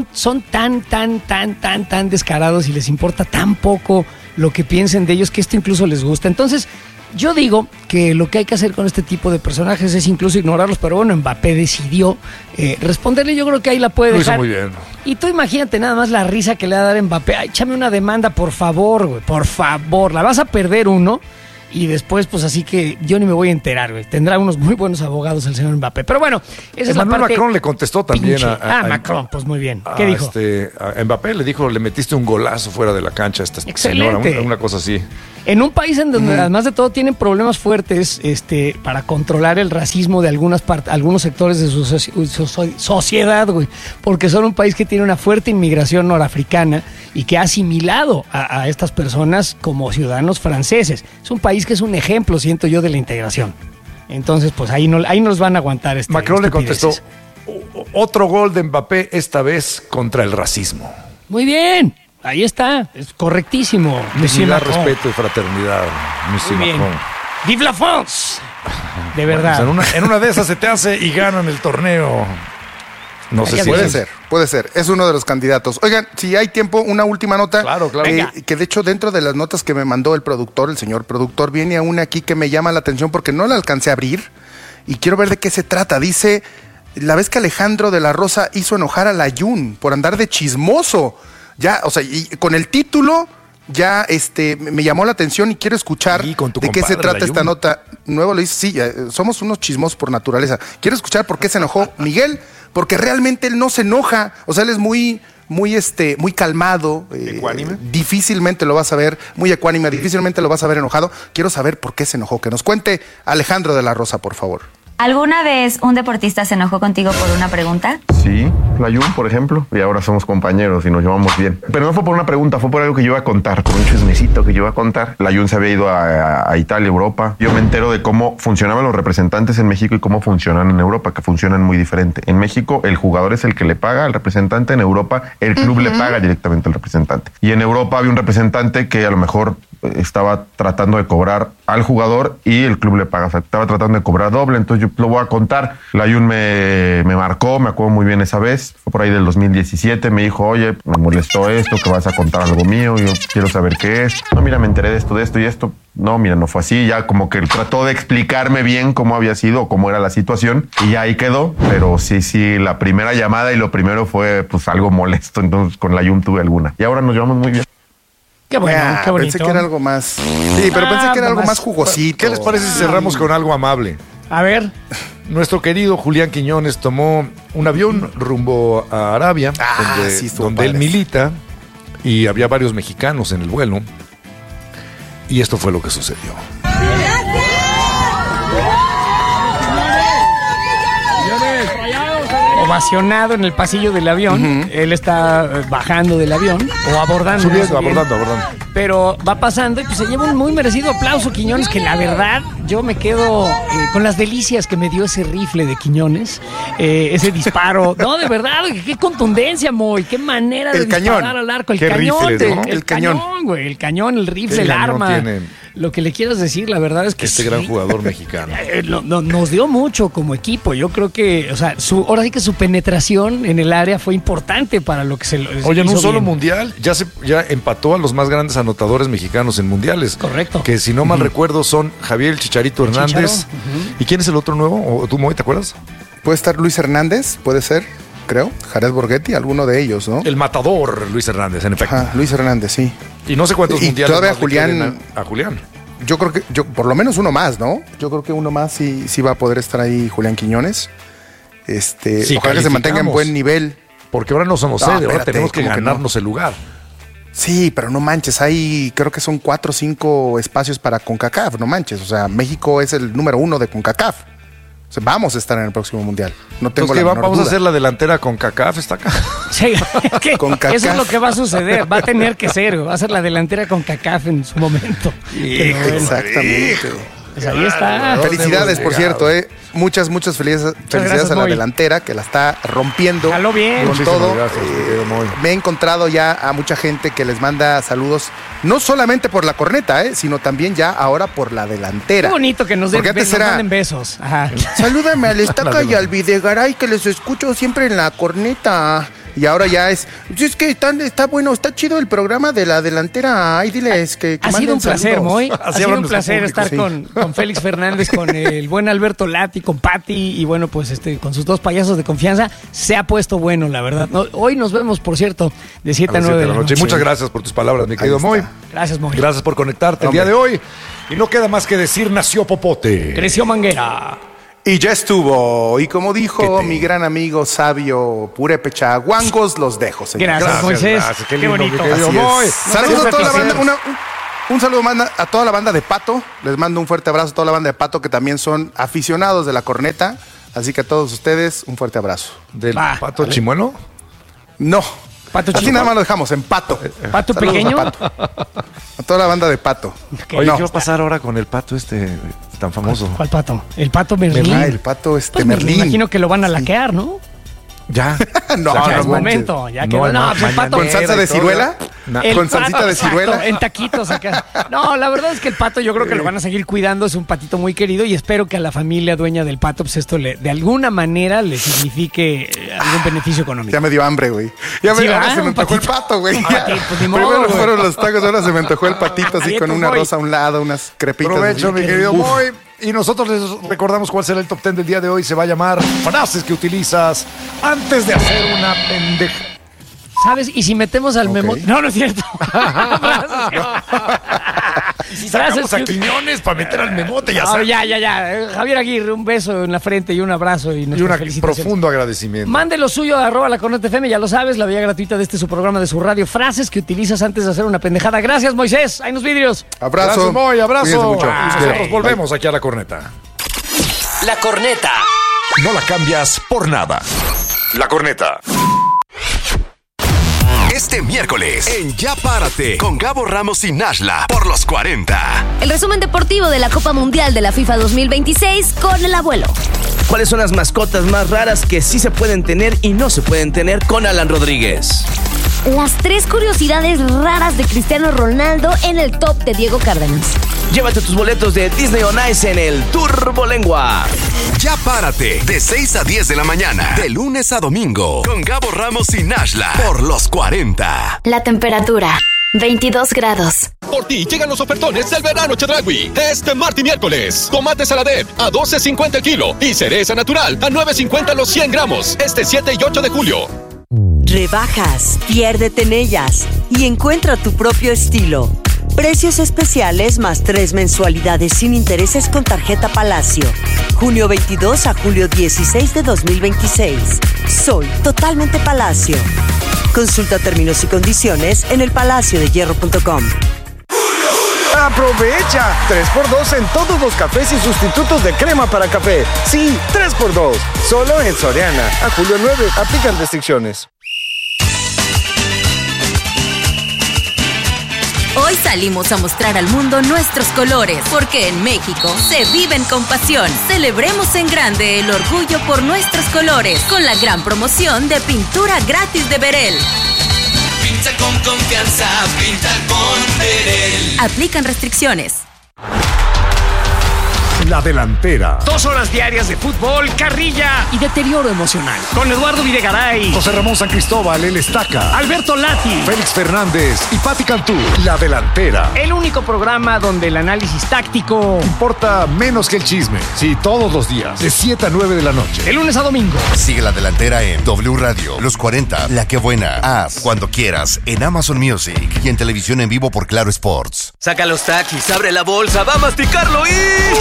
tan descarados y les importa tan poco lo que piensen de ellos que esto incluso les gusta. Entonces, yo digo que lo que hay que hacer con este tipo de personajes es incluso ignorarlos, pero bueno, Mbappé decidió responderle, yo creo que ahí la puede dejar. Lo hizo muy bien. Y tú imagínate nada más la risa que le va a dar Mbappé. Ay, échame una demanda, por favor, güey, por favor. La vas a perder uno y después, pues así que yo ni me voy a enterar, güey. Tendrá unos muy buenos abogados el señor Mbappé. Pero bueno, esa es la parte. Macron le contestó también a Macron, pues muy bien. ¿Qué dijo? A Mbappé le dijo, le metiste un golazo fuera de la cancha a esta señora, una cosa así. En un país en donde además de todo tienen problemas fuertes para controlar el racismo de algunos sectores de su sociedad, güey, porque son un país que tiene una fuerte inmigración norafricana y que ha asimilado a estas personas como ciudadanos franceses. Es un país que es un ejemplo, siento yo, de la integración. Entonces, pues ahí nos van a aguantar. Macron le contestó, otro gol de Mbappé, esta vez contra el racismo. Muy bien. Ahí está, es correctísimo. Dignidad, respeto y fraternidad, Monsieur Macron. ¡Vive la France! De verdad. Pues en una de esas se te hace y ganan el torneo. No sé si puede ser. Es uno de los candidatos. Oigan, si hay tiempo, una última nota. Claro. Que de hecho, dentro de las notas que me mandó el señor productor, viene una aquí que me llama la atención porque no la alcancé a abrir y quiero ver de qué se trata. Dice, la vez que Alejandro de la Rosa hizo enojar a Layún por andar de chismoso. Ya, o sea, y con el título ya me llamó la atención y quiero escuchar de qué se trata esta nota. Nuevo le dice, sí, somos unos chismosos por naturaleza. Quiero escuchar por qué se enojó Miguel, porque realmente él no se enoja. O sea, él es muy calmado. Ecuánime. Difícilmente lo vas a ver, muy ecuánime, difícilmente lo vas a ver enojado. Quiero saber por qué se enojó. Que nos cuente Alejandro de la Rosa, por favor. ¿Alguna vez un deportista se enojó contigo por una pregunta? Sí, Layún, por ejemplo, y ahora somos compañeros y nos llevamos bien. Pero no fue por una pregunta, fue por algo que yo iba a contar, por un chismecito que yo iba a contar. Layún se había ido a Italia, Europa. Yo me entero de cómo funcionaban los representantes en México y cómo funcionan en Europa, que funcionan muy diferente. En México, el jugador es el que le paga al representante. En Europa, el club le paga directamente al representante. Y en Europa había un representante que a lo mejor estaba tratando de cobrar al jugador y el club le paga, o sea, estaba tratando de cobrar doble. Entonces yo lo voy a contar. Layún me marcó, me acuerdo muy bien esa vez, fue por ahí del 2017, me dijo, oye, me molestó esto, que vas a contar algo mío, yo quiero saber qué es. No, mira, me enteré de esto y esto. No, mira, no fue así. Ya como que trató de explicarme bien cómo había sido o cómo era la situación y ya ahí quedó. Pero sí, la primera llamada y lo primero fue pues algo molesto. Entonces con Layún tuve alguna. Y ahora nos llevamos muy bien. Qué bueno, qué bonito. Pensé que era algo más. Sí, pero pensé que era algo más jugosito. ¿Qué les parece si cerramos con algo amable? A ver. Nuestro querido Julián Quiñones tomó un avión rumbo a Arabia, donde él milita, y había varios mexicanos en el vuelo. Y esto fue lo que sucedió. Ovacionado en el pasillo del avión. Él está bajando del avión o abordando. Subiendo, abordando. Pero va pasando y pues se lleva un muy merecido aplauso, Quiñones, que la verdad yo me quedo con las delicias que me dio ese rifle de Quiñones, ese disparo. No, de verdad, qué contundencia, Moy, qué manera de disparar al arco. El cañón, rifles, ¿no? el cañón, güey, el cañón, el rifle, el arma. Lo que le quieras decir, la verdad es que gran jugador mexicano. Nos dio mucho como equipo. Yo creo que, o sea, ahora sí que su penetración en el área fue importante para lo que se lo Oye, en un solo bien. mundial ya empató a los más grandes anotadores mexicanos en mundiales. Correcto. Que si no mal recuerdo son Javier el Chicharito Hernández. ¿Y quién es el otro nuevo? ¿O tú, Moy, te acuerdas? Puede estar Luis Hernández, puede ser, creo. Jared Borghetti, alguno de ellos, ¿no? El matador Luis Hernández, en efecto. Ajá, Luis Hernández, sí. Y no sé cuántos mundiales todavía más Julián. a Julián. Yo creo que por lo menos uno más, ¿no? Yo creo que uno más sí va a poder estar ahí Julián Quiñones. Ojalá que se mantenga en buen nivel. Porque ahora no somos sede, ahora tenemos que ganarnos el lugar. Sí, pero no manches, creo que son 4 o 5 espacios para CONCACAF, no manches. O sea, México es el número 1 de CONCACAF. O sea, vamos a estar en el próximo mundial. No tengo la menor duda. Vamos a hacer la delantera CONCACAF, está acá. Sí, eso es lo que va a suceder. Va a tener que ser, va a ser la delantera CONCACAF en su momento. Exactamente. Pues ahí está. Felicidades, por cierto, muchas felicidades a la delantera que la está rompiendo. Jaló bien. Con todo. Gracias, me he encontrado ya a mucha gente que les manda saludos, no solamente por la corneta, sino también ya ahora por la delantera. Qué bonito que nos manden besos. Ajá. Salúdame al Estaca y al Videgaray, que les escucho siempre en la corneta. Y ahora ya es que está bueno, está chido el programa de la delantera. Ay, diles que ha sido un placer, Moy. Ha sido un placer estar sí. con Félix Fernández, con el buen Alberto Lati, con Pati y bueno, pues con sus 2 payasos de confianza. Se ha puesto bueno, la verdad. Hoy nos vemos, por cierto, de 7 a 9 de la noche. Muchas gracias por tus palabras, mi querido Moy. Gracias, Moy. Gracias por conectarte el día de hoy. Y no queda más que decir, nació Popote. Creció Manguera. Y ya estuvo. Y como dijo mi gran amigo sabio Purépecha, guangos los dejo, señor. Gracias, Moisés. Gracias, qué bonito. Saludos a toda la banda. Un saludo a toda la banda de Pato. Les mando un fuerte abrazo a toda la banda de Pato, que también son aficionados de la corneta. Así que a todos ustedes, un fuerte abrazo. ¿Del Pato Chimuelo? No. Así nada más lo dejamos, en Pato. ¿Pato pequeño? A toda la banda de Pato. Oye, ¿qué va a pasar ahora con el pato tan famoso? ¿Cuál pato? El pato Merlín. El pato pues Merlín. Me imagino que lo van a laquear, ¿no? Ya. No, Ya no, es manches. momento. Ya quedó. No, Pues el pato. ¿Con salsa de ciruela? ¿Con salsita de exacto, ciruela? en taquitos acá. No, la verdad es que el pato yo creo que lo van a seguir cuidando. Es un patito muy querido y espero que a la familia dueña del pato, pues esto de alguna manera le signifique algún beneficio económico. Ya me dio hambre, güey. Ahora se me antojó el pato, güey. Pues ni modo, Primero güey. fueron los tacos, ahora se me antojó el patito así Ahí con pues una voy. rosa a un lado, unas crepitas. Provecho, así. mi querido Uf. Moy. Y nosotros les recordamos cuál será el top 10 del día de hoy. Se va a llamar frases que utilizas antes de hacer una pendeja. ¿Sabes? Y si metemos al memo... No, no es cierto. Si sacamos a Quiñones para meter al memote, ya sabes. Ya. Javier Aguirre, un beso en la frente y un abrazo. Y un profundo agradecimiento. Mande lo suyo a @lacornetafm, ya lo sabes, la vía gratuita de su programa, de su radio. Frases que utilizas antes de hacer una pendejada. Gracias, Moisés. Hay unos vidrios. Abrazo. Gracias, Moy. Abrazo. Cuídense mucho. Nosotros volvemos aquí a La Corneta. La Corneta. No la cambias por nada. La Corneta. Este miércoles en Ya Párate con Gabo Ramos y Nashla por los 40. El resumen deportivo de la Copa Mundial de la FIFA 2026 con el abuelo. ¿Cuáles son las mascotas más raras que sí se pueden tener y no se pueden tener con Alan Rodríguez? Las 3 curiosidades raras de Cristiano Ronaldo en el top de Diego Cárdenas. Llévate tus boletos de Disney on Ice en el Turbolengua. Ya Párate, de 6 a 10 de la mañana, de lunes a domingo, con Gabo Ramos y Nashla por los 40. La temperatura, 22 grados. Por ti llegan los ofertones del verano Chedraui. Este martes y miércoles. Tomate Saladet a $12.50 el kilo y cereza natural a $9.50 los 100 gramos. Este 7 y 8 de julio. Rebajas, piérdete en ellas y encuentra tu propio estilo. Precios especiales más 3 mensualidades sin intereses con tarjeta Palacio. Junio 22 a julio 16 de 2026. Soy totalmente Palacio. Consulta términos y condiciones en elpalaciodehierro.com. ¡Aprovecha! 3x2 en todos los cafés y sustitutos de crema para café. Sí, 3x2. Solo en Soriana. A julio 9. Aplican restricciones. Hoy salimos a mostrar al mundo nuestros colores, porque en México se viven con pasión. Celebremos en grande el orgullo por nuestros colores, con la gran promoción de pintura gratis de Berel. Pinta con confianza, pinta con Berel. Aplican restricciones. La Delantera. 2 horas diarias de fútbol, carrilla y deterioro emocional. Con Eduardo Videgaray, José Ramón San Cristóbal, El Estaca, Alberto Lati, Félix Fernández y Pati Cantú. La Delantera. El único programa donde el análisis táctico importa menos que el chisme. Sí, todos los días, de 7 a 9 de la noche. De lunes a domingo. Sigue La Delantera en W Radio, Los 40, La Que Buena, Haz, Cuando Quieras, en Amazon Music y en televisión en vivo por Claro Sports. Saca los taquis, abre la bolsa, va a masticarlo y...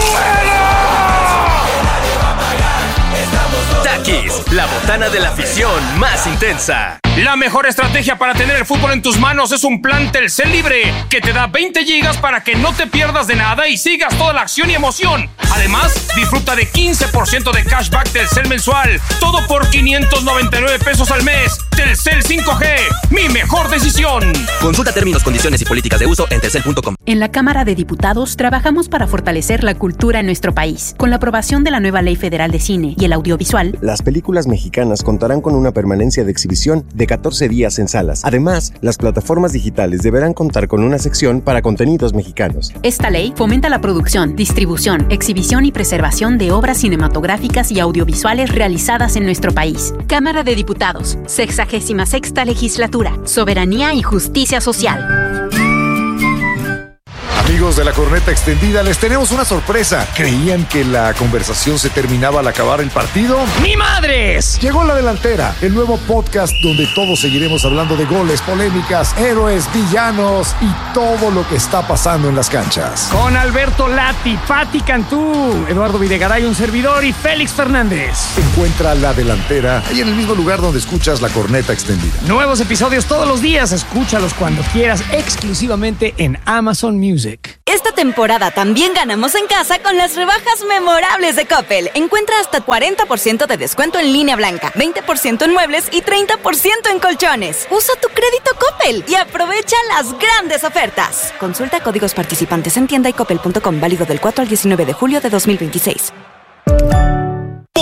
Takis, la botana de la afición más intensa. La mejor estrategia para tener el fútbol en tus manos es un plan Telcel Libre que te da 20 gigas para que no te pierdas de nada y sigas toda la acción y emoción. Además, disfruta de 15% de cashback Telcel mensual. Todo por 599 pesos al mes. Telcel 5G, mi mejor decisión. Consulta términos, condiciones y políticas de uso en telcel.com. En la Cámara de Diputados trabajamos para fortalecer la cultura en nuestro país. Con la aprobación de la nueva Ley Federal de Cine y el Audiovisual, las películas mexicanas contarán con una permanencia de exhibición de 14 días en salas. Además, las plataformas digitales deberán contar con una sección para contenidos mexicanos. Esta ley fomenta la producción, distribución, exhibición y preservación de obras cinematográficas y audiovisuales realizadas en nuestro país. Cámara de Diputados, 66ª Legislatura, Soberanía y Justicia Social. Amigos de La Corneta Extendida, les tenemos una sorpresa. ¿Creían que la conversación se terminaba al acabar el partido? ¡Ni madres! Llegó La Delantera, el nuevo podcast donde todos seguiremos hablando de goles, polémicas, héroes, villanos y todo lo que está pasando en las canchas. Con Alberto Lati, Pati Cantú, Eduardo Videgaray, un servidor, y Félix Fernández. Encuentra La Delantera ahí en el mismo lugar donde escuchas La Corneta Extendida. Nuevos episodios todos los días. Escúchalos cuando quieras, exclusivamente en Amazon Music. Esta temporada también ganamos en casa con las rebajas memorables de Coppel. Encuentra hasta 40% de descuento en línea blanca, 20% en muebles y 30% en colchones. Usa tu crédito Coppel y aprovecha las grandes ofertas. Consulta códigos participantes en tienda y coppel.com, válido del 4 al 19 de julio de 2026.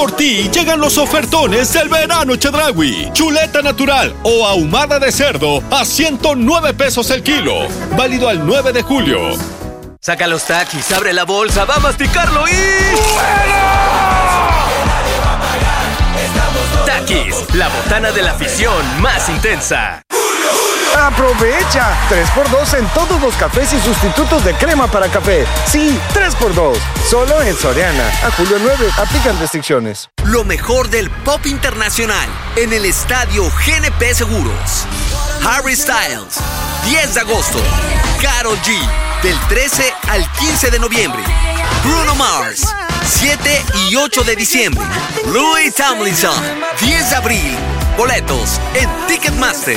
Por ti llegan los ofertones del verano Chedraui. Chuleta natural o ahumada de cerdo a 109 pesos el kilo. Válido al 9 de julio. Saca los Takis, abre la bolsa, va a masticarlo y... Takis, la botana de la afición más intensa. ¡Aprovecha! 3x2 en todos los cafés y sustitutos de crema para café. Sí, 3x2. Solo en Soriana. A julio 9. Aplican restricciones. Lo mejor del pop internacional en el estadio GNP Seguros. Harry Styles, 10 de agosto. Karol G, del 13 al 15 de noviembre. Bruno Mars, 7 y 8 de diciembre. Louis Tomlinson, 10 de abril. Boletos en Ticketmaster.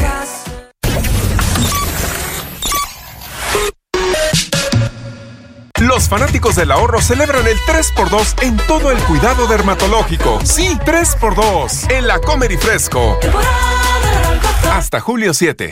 Los fanáticos del ahorro celebran el 3x2 en todo el cuidado dermatológico. Sí, 3x2 en la Comer y Fresco. Hasta julio 7.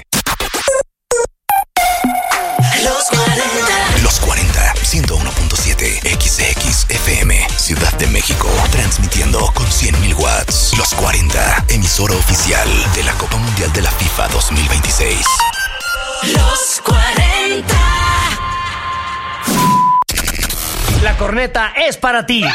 Los 40, 101.7 XXFM, Ciudad de México, transmitiendo con 100.000 watts. Los 40, emisora oficial de la Copa Mundial de la FIFA 2026. Los 40. La corneta es para ti.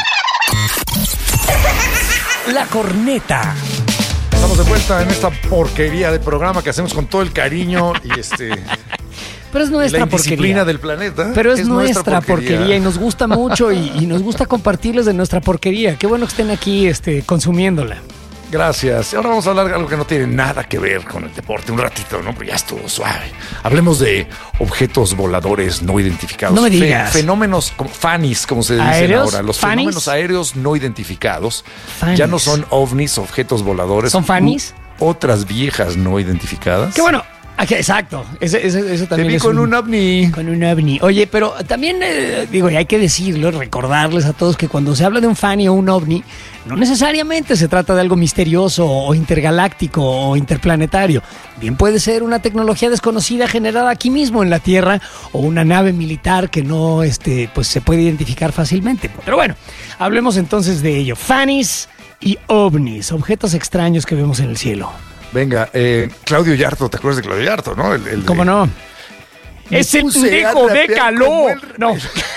La corneta. Estamos de vuelta en esta porquería de programa que hacemos con todo el cariño y Pero es nuestra la indisciplina porquería del planeta. Pero es nuestra porquería y nos gusta mucho y nos gusta compartirles de nuestra porquería. Qué bueno que estén aquí consumiéndola. Gracias. Ahora vamos a hablar de algo que no tiene nada que ver con el deporte. Un ratito, ¿no? Pero ya estuvo suave. Hablemos de objetos voladores no identificados. No me digas. Fenómenos como FANIs, como se dicen ahora. Los ¿Fanis? fenómenos aéreos no identificados. FANIs. Ya no son ovnis, objetos voladores. ¿Son FANIs? Otras viejas no identificadas. Qué bueno. Eso también Te vi es con un ovni. Con un ovni. Oye, pero también, y hay que decirlo, recordarles a todos que cuando se habla de un FANI o un ovni, no necesariamente se trata de algo misterioso o intergaláctico o interplanetario. Bien puede ser una tecnología desconocida generada aquí mismo en la Tierra o una nave militar que no pues se puede identificar fácilmente. Pero bueno, hablemos entonces de ello. FANIs y ovnis, objetos extraños que vemos en el cielo. Venga, Claudio Yarto, ¿te acuerdas de Claudio Yarto, no? ¿Cómo no? ¡Ese pendejo de calor! No.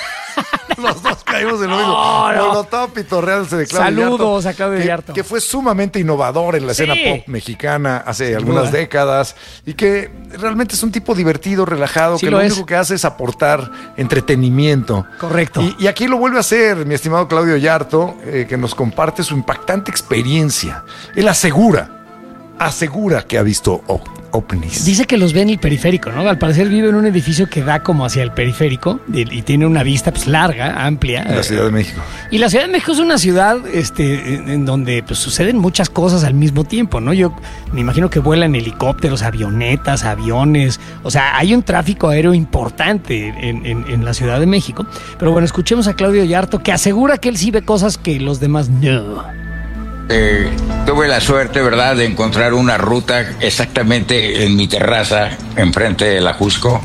Los dos caímos en lo mismo. No. Lo estaba pitorreándose de Claudio Yarto. Saludos a Claudio Yarto. Que fue sumamente innovador en la escena pop mexicana hace algunas décadas y que realmente es un tipo divertido, relajado, Sí, que lo único que hace es aportar entretenimiento. Correcto. Y aquí lo vuelve a hacer mi estimado Claudio Yarto, que nos comparte su impactante experiencia. Él asegura que ha visto ovnis. Dice que los ve en el periférico, ¿no? Al parecer vive en un edificio que da como hacia el periférico y tiene una vista larga, amplia. En la Ciudad de México. Y la Ciudad de México es una ciudad en donde pues, suceden muchas cosas al mismo tiempo, ¿no? Yo me imagino que vuelan helicópteros, avionetas, aviones. O sea, hay un tráfico aéreo importante en la Ciudad de México. Pero bueno, escuchemos a Claudio Yarto, que asegura que él sí ve cosas que los demás no. Tuve la suerte, ¿verdad?, de encontrar una ruta exactamente en mi terraza, enfrente de la Jusco,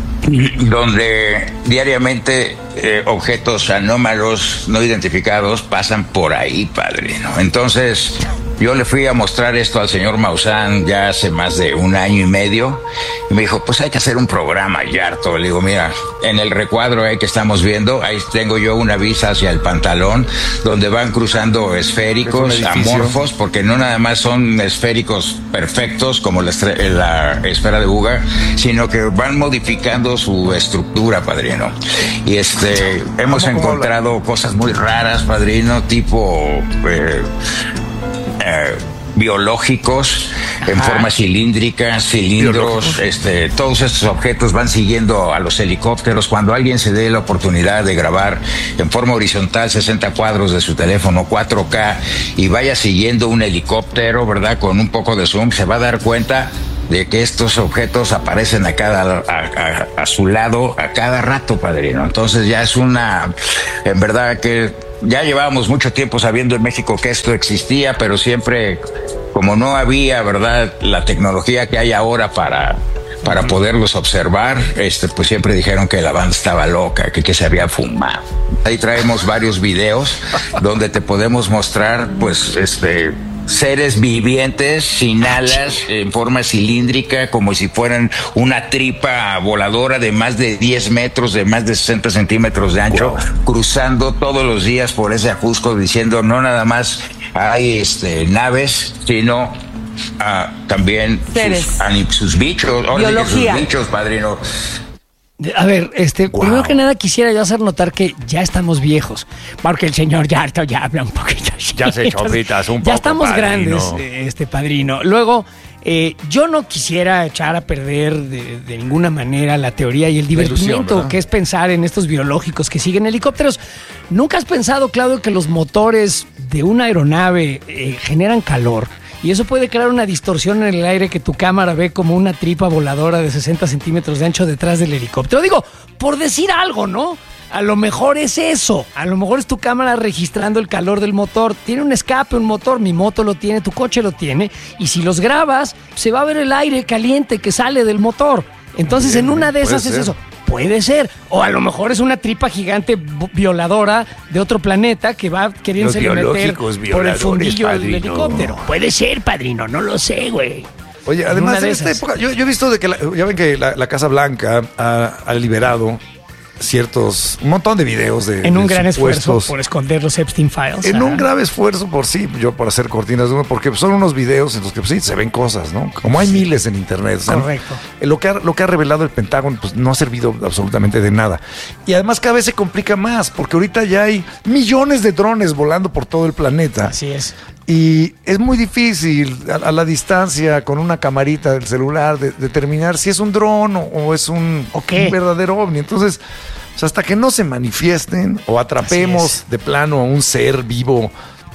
donde diariamente objetos anómalos no identificados pasan por ahí, padrino. Entonces, yo le fui a mostrar esto al señor Maussan ya hace más de 1 año y medio, y me dijo, pues hay que hacer un programa, Yarto. Le digo, mira, en el recuadro ahí que estamos viendo, ahí tengo yo una vista hacia el pantalón, donde van cruzando esféricos, amorfos, porque no nada más son esféricos perfectos, como la esfera de Uga, sino que van modificando su estructura, padrino. Y hemos encontrado cosas muy raras, padrino, tipo biológicos en forma cilíndrica, cilindros, todos estos objetos van siguiendo a los helicópteros. Cuando alguien se dé la oportunidad de grabar en forma horizontal 60 cuadros de su teléfono 4K y vaya siguiendo un helicóptero, ¿verdad?, con un poco de zoom, se va a dar cuenta de que estos objetos aparecen a su lado a cada rato, padrino. Entonces ya es en verdad que ya llevábamos mucho tiempo sabiendo en México que esto existía, pero siempre, como no había, ¿verdad?, la tecnología que hay ahora para para poderlos observar, pues siempre dijeron que la banda estaba loca, que se había fumado. Ahí traemos varios videos donde te podemos mostrar, pues, seres vivientes sin alas, en forma cilíndrica, como si fueran una tripa voladora de más de 10 metros, de más de 60 centímetros de ancho, cruzando todos los días por ese Ajusco, diciendo no nada más hay naves, sino también sus bichos. Biología. Sus bichos, padrino. A ver, primero que nada quisiera yo hacer notar que ya estamos viejos, porque el señor ya habla un poquito. Ya se chopitas un poco, ya estamos padrino. grandes, padrino. Luego, yo no quisiera echar a perder de ninguna manera la teoría y el divertimiento ilusión, que es pensar en estos biológicos que siguen helicópteros. ¿Nunca has pensado, Claudio, que los motores de una aeronave generan calor? Y eso puede crear una distorsión en el aire que tu cámara ve como una tripa voladora de 60 centímetros de ancho detrás del helicóptero. Digo, por decir algo, ¿no? A lo mejor es eso. A lo mejor es tu cámara registrando el calor del motor. Tiene un escape, un motor. Mi moto lo tiene, tu coche lo tiene. Y si los grabas, se va a ver el aire caliente que sale del motor. Entonces, en una de esas es eso. Puede ser. O a lo mejor es una tripa gigante violadora de otro planeta que va queriéndose meter por el fundillo del helicóptero. Puede ser, padrino. No lo sé, güey. Oye, además en esta época, yo he visto de que ya ven que la Casa Blanca ha liberado un montón de videos en un gran esfuerzo por esconder los Epstein Files. En un grave esfuerzo por hacer cortinas de humo, porque son unos videos en los que sí se ven cosas, ¿no? Como hay miles en internet. Correcto. Lo que ha revelado el Pentágono, pues no ha servido absolutamente de nada. Y además cada vez se complica más, porque ahorita ya hay millones de drones volando por todo el planeta. Así es. Y es muy difícil a la distancia, con una camarita del celular, determinar si es un dron o es un verdadero ovni. Entonces, pues hasta que no se manifiesten o atrapemos de plano a un ser vivo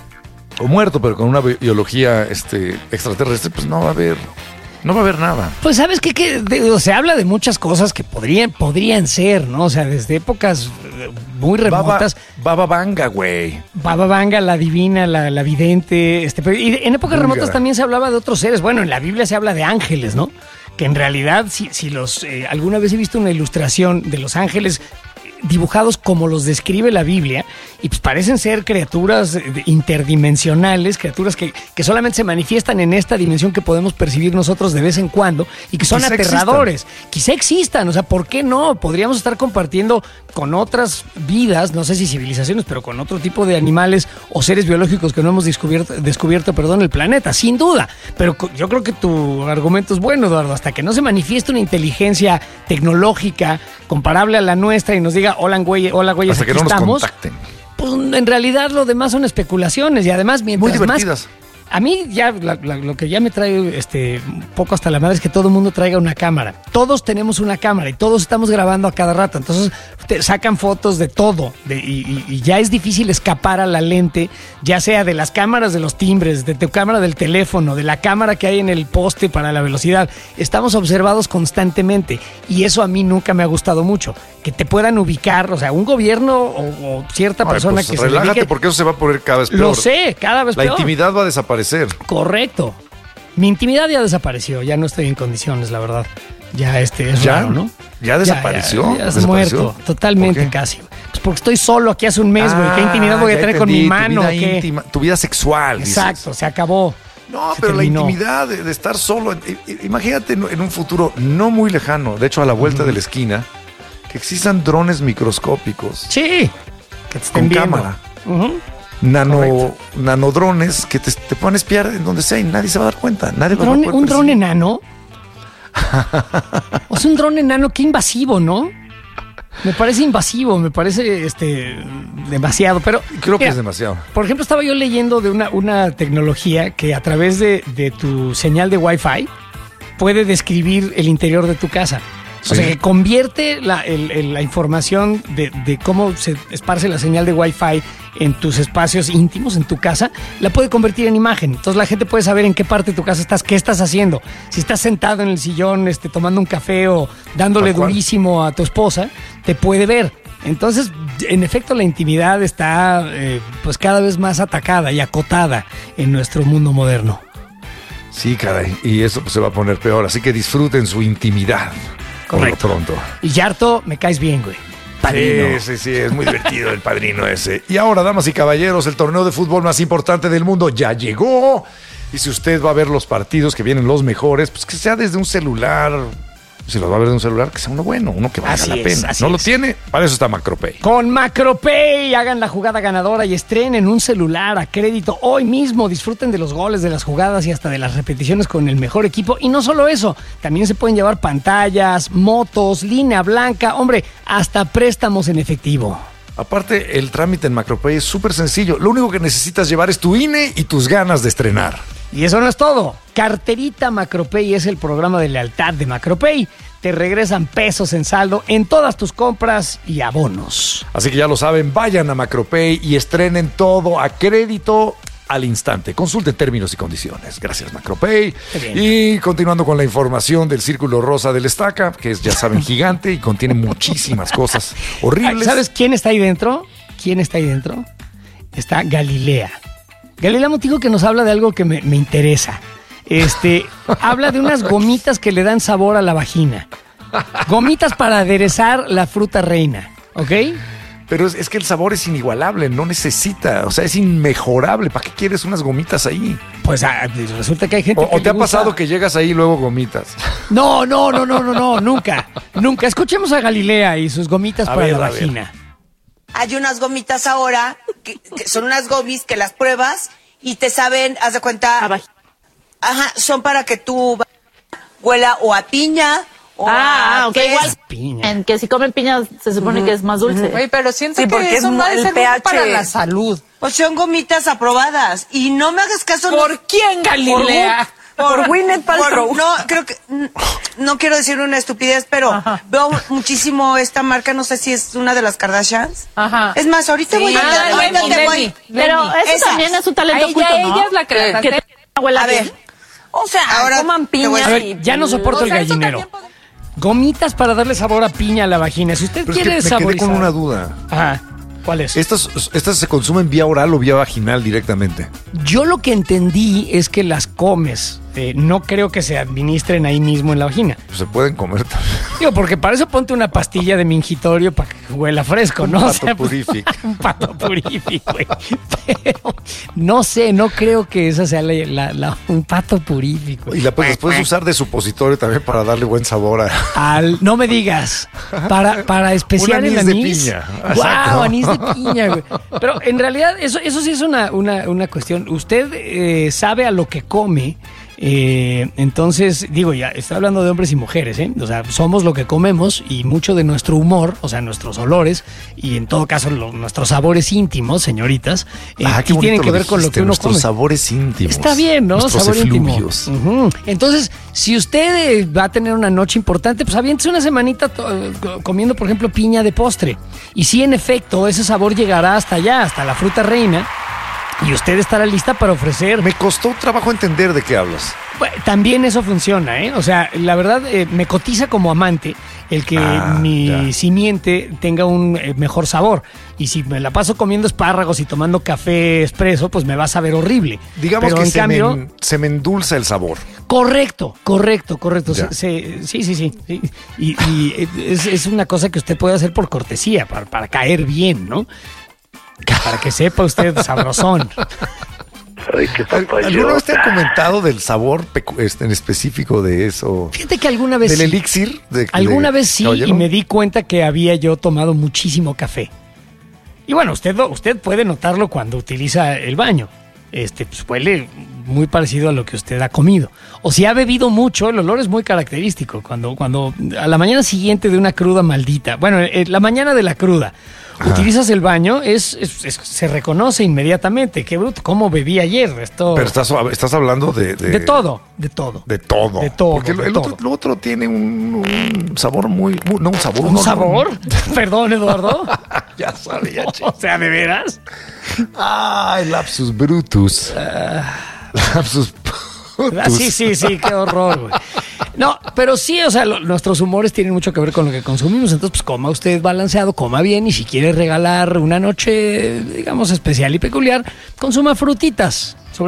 o muerto, pero con una biología extraterrestre, pues no va a haber nada. Pues sabes que se habla de muchas cosas que podrían ser, ¿no? O sea, desde épocas muy remotas. Baba Vanga, güey. Baba Vanga, la divina, la vidente. Y en épocas remotas también se hablaba de otros seres. Bueno, en la Biblia se habla de ángeles, ¿no? Que en realidad, si alguna vez he visto una ilustración de los ángeles dibujados como los describe la Biblia, y pues parecen ser criaturas interdimensionales, criaturas que solamente se manifiestan en esta dimensión que podemos percibir nosotros de vez en cuando y que son aterradores. Quizá existan, o sea, ¿por qué no? Podríamos estar compartiendo con otras vidas, no sé si civilizaciones, pero con otro tipo de animales o seres biológicos que no hemos descubierto el planeta, sin duda. Pero yo creo que tu argumento es bueno, Eduardo. Hasta que no se manifieste una inteligencia tecnológica comparable a la nuestra y nos diga, hola, güey, hasta que no nos contacten. Pues en realidad lo demás son especulaciones y además mientras muy divertidas. A mí ya lo que ya me trae un poco hasta la madre es que todo el mundo traiga una cámara. Todos tenemos una cámara y todos estamos grabando a cada rato. Entonces te sacan fotos de todo y ya es difícil escapar a la lente, ya sea de las cámaras de los timbres, de tu cámara del teléfono, de la cámara que hay en el poste para la velocidad. Estamos observados constantemente y eso a mí nunca me ha gustado mucho. Que te puedan ubicar, o sea, un gobierno o cierta persona que se relájate, porque eso se va a poner cada vez peor. Lo sé, cada vez peor. La intimidad va a desaparecer. Correcto. Mi intimidad ya desapareció, ya no estoy en condiciones, la verdad. Ya es raro, ¿no? ¿Ya desapareció? Ya es muerto, totalmente casi. Pues porque estoy solo aquí hace un mes, güey. ¿Qué intimidad voy a tener con mi mano? Tu vida íntima, tu vida sexual. Exacto, dices. Se acabó. No, pero terminó. La intimidad de estar solo. Imagínate en un futuro no muy lejano, de hecho a la vuelta de la esquina, que existan drones microscópicos. Sí, que te estén viendo. Cámara. Nanodrones que te puedan espiar en donde sea y nadie se va a dar cuenta. ¿Un dron enano? O sea, un dron enano, qué invasivo, ¿no? Me parece invasivo, me parece demasiado, pero creo que es demasiado. Por ejemplo, estaba yo leyendo de una tecnología que a través de tu señal de Wi-Fi puede describir el interior de tu casa. Sí. O sea, que convierte la información de cómo se esparce la señal de Wi-Fi en tus espacios íntimos, en tu casa, la puede convertir en imagen. Entonces la gente puede saber en qué parte de tu casa estás, qué estás haciendo. Si estás sentado en el sillón tomando un café o dándole durísimo a tu esposa, te puede ver. Entonces, en efecto, la intimidad está pues cada vez más atacada y acotada en nuestro mundo moderno. Sí, caray. Y eso pues, se va a poner peor. Así que disfruten su intimidad. Correcto. Por lo pronto. Y Yarto, me caes bien, güey. Padrino. Sí, es muy divertido el padrino ese. Y ahora, damas y caballeros, el torneo de fútbol más importante del mundo ya llegó. Y si usted va a ver los partidos que vienen los mejores, pues que sea desde un celular. Si los va a ver de un celular, que sea uno bueno, uno que valga la pena. ¿No lo tiene? Para eso está Macropay. Con Macropay, hagan la jugada ganadora y estrenen un celular a crédito hoy mismo. Disfruten de los goles, de las jugadas y hasta de las repeticiones con el mejor equipo. Y no solo eso, también se pueden llevar pantallas, motos, línea blanca, hombre, hasta préstamos en efectivo. Aparte, el trámite en Macropay es súper sencillo. Lo único que necesitas llevar es tu INE y tus ganas de estrenar. Y eso no es todo. Carterita Macropay es el programa de lealtad de Macropay. Te regresan pesos en saldo en todas tus compras y abonos. Así que ya lo saben, vayan a Macropay y estrenen todo a crédito al instante. Consulten términos y condiciones. Gracias, Macropay. Y continuando con la información del Círculo Rosa del Estaca, que es, ya saben, gigante y contiene muchísimas cosas horribles. ¿Sabes quién está ahí dentro? ¿Quién está ahí dentro? Está Galilea. Galilea Montijo, que nos habla de algo que me interesa. Habla de unas gomitas que le dan sabor a la vagina. Gomitas para aderezar la fruta reina, ¿ok? Pero es que el sabor es inigualable, no necesita, o sea, es inmejorable. ¿Para qué quieres unas gomitas ahí? Pues resulta que hay gente que ¿O te ha pasado que llegas ahí y luego gomitas? No, nunca. Escuchemos a Galilea y sus gomitas para la vagina. Hay unas gomitas ahora, que son unas gomis que las pruebas y te saben, haz de cuenta, son para que tú huela o a piña o a okay, igual piña. En que si comen piña se supone que es más dulce. Oye, pero siento que eso no debe ser bueno para la salud. Pues son gomitas aprobadas y no me hagas caso. ¿Por quién, Galilea? Por Gwyneth Paltrow. No, creo que no quiero decir una estupidez, pero veo muchísimo esta marca, no sé si es una de las Kardashians. Es más, ahorita voy a pero eso también es un talento oculto, ¿no? Ella es la creadora. A ver. O sea, ahora coman piña. A ver, ya no soporto el gallinero. Gomitas para darle sabor a piña a la vagina. Si usted quiere saborizar. Me quedé con una duda. ¿Cuál es? ¿Estas se consumen vía oral o vía vaginal directamente? Yo lo que entendí es que las comes. No creo que se administren ahí mismo en la vagina. Pues se pueden comer también. Digo, porque para eso ponte una pastilla de mingitorio para que huela fresco, ¿no? Un pato purífico. Un pato purífico, güey. Pero no sé, no creo que esa sea un pato purífico. Y la puedes usar de supositorio también para darle buen sabor no me digas. Para especial el anís. De piña. ¡Guau! Anís de piña, güey. Pero en realidad eso sí es una cuestión. Usted sabe a lo que come. Entonces, digo, ya estoy hablando de hombres y mujeres, o sea, somos lo que comemos y mucho de nuestro humor, o sea, nuestros olores y en todo caso nuestros sabores íntimos, señoritas, que tienen que ver con lo que uno nuestros come. Sabores íntimos. Está bien, ¿no? Nuestros Sabor efluvios. íntimo. Entonces, si usted va a tener una noche importante, pues aviéntese una semanita comiendo, por ejemplo, piña de postre. Y sí, en efecto, ese sabor llegará hasta allá, hasta la fruta reina. Y usted estará lista para ofrecer. Me costó trabajo entender de qué hablas. Bueno, también eso funciona, O sea, la verdad, me cotiza como amante el que mi simiente tenga un mejor sabor. Y si me la paso comiendo espárragos y tomando café expreso, pues me va a saber horrible. Digamos pero que en cambio, se me endulza el sabor. Correcto. Sí. Y es una cosa que usted puede hacer por cortesía, para caer bien, ¿no? Para que sepa usted sabrosón. Ay, qué papayota. ¿Alguna vez te han comentado del sabor en específico de eso? Fíjate que alguna vez ¿Del elixir? Alguna vez sí, caballero. Y me di cuenta que había yo tomado muchísimo café. Y bueno, usted puede notarlo cuando utiliza el baño. Pues huele muy parecido a lo que usted ha comido. O si ha bebido mucho, el olor es muy característico. Cuando a la mañana siguiente de una cruda maldita, bueno, la mañana de la cruda, utilizas el baño, se reconoce inmediatamente. Qué bruto, cómo bebí ayer. Pero estás hablando de todo. De todo. Porque el otro tiene un sabor no un sabor. ¿Un sabor? Perdón, Eduardo. Ya sabía, chico. O sea, ¿de veras? Ay, lapsus brutus. Lapsus brutus. Sí, qué horror, güey. No, pero sí, o sea, nuestros humores tienen mucho que ver con lo que consumimos. Entonces, pues coma usted balanceado, coma bien. Y si quiere regalar una noche, digamos, especial y peculiar, consuma frutitas.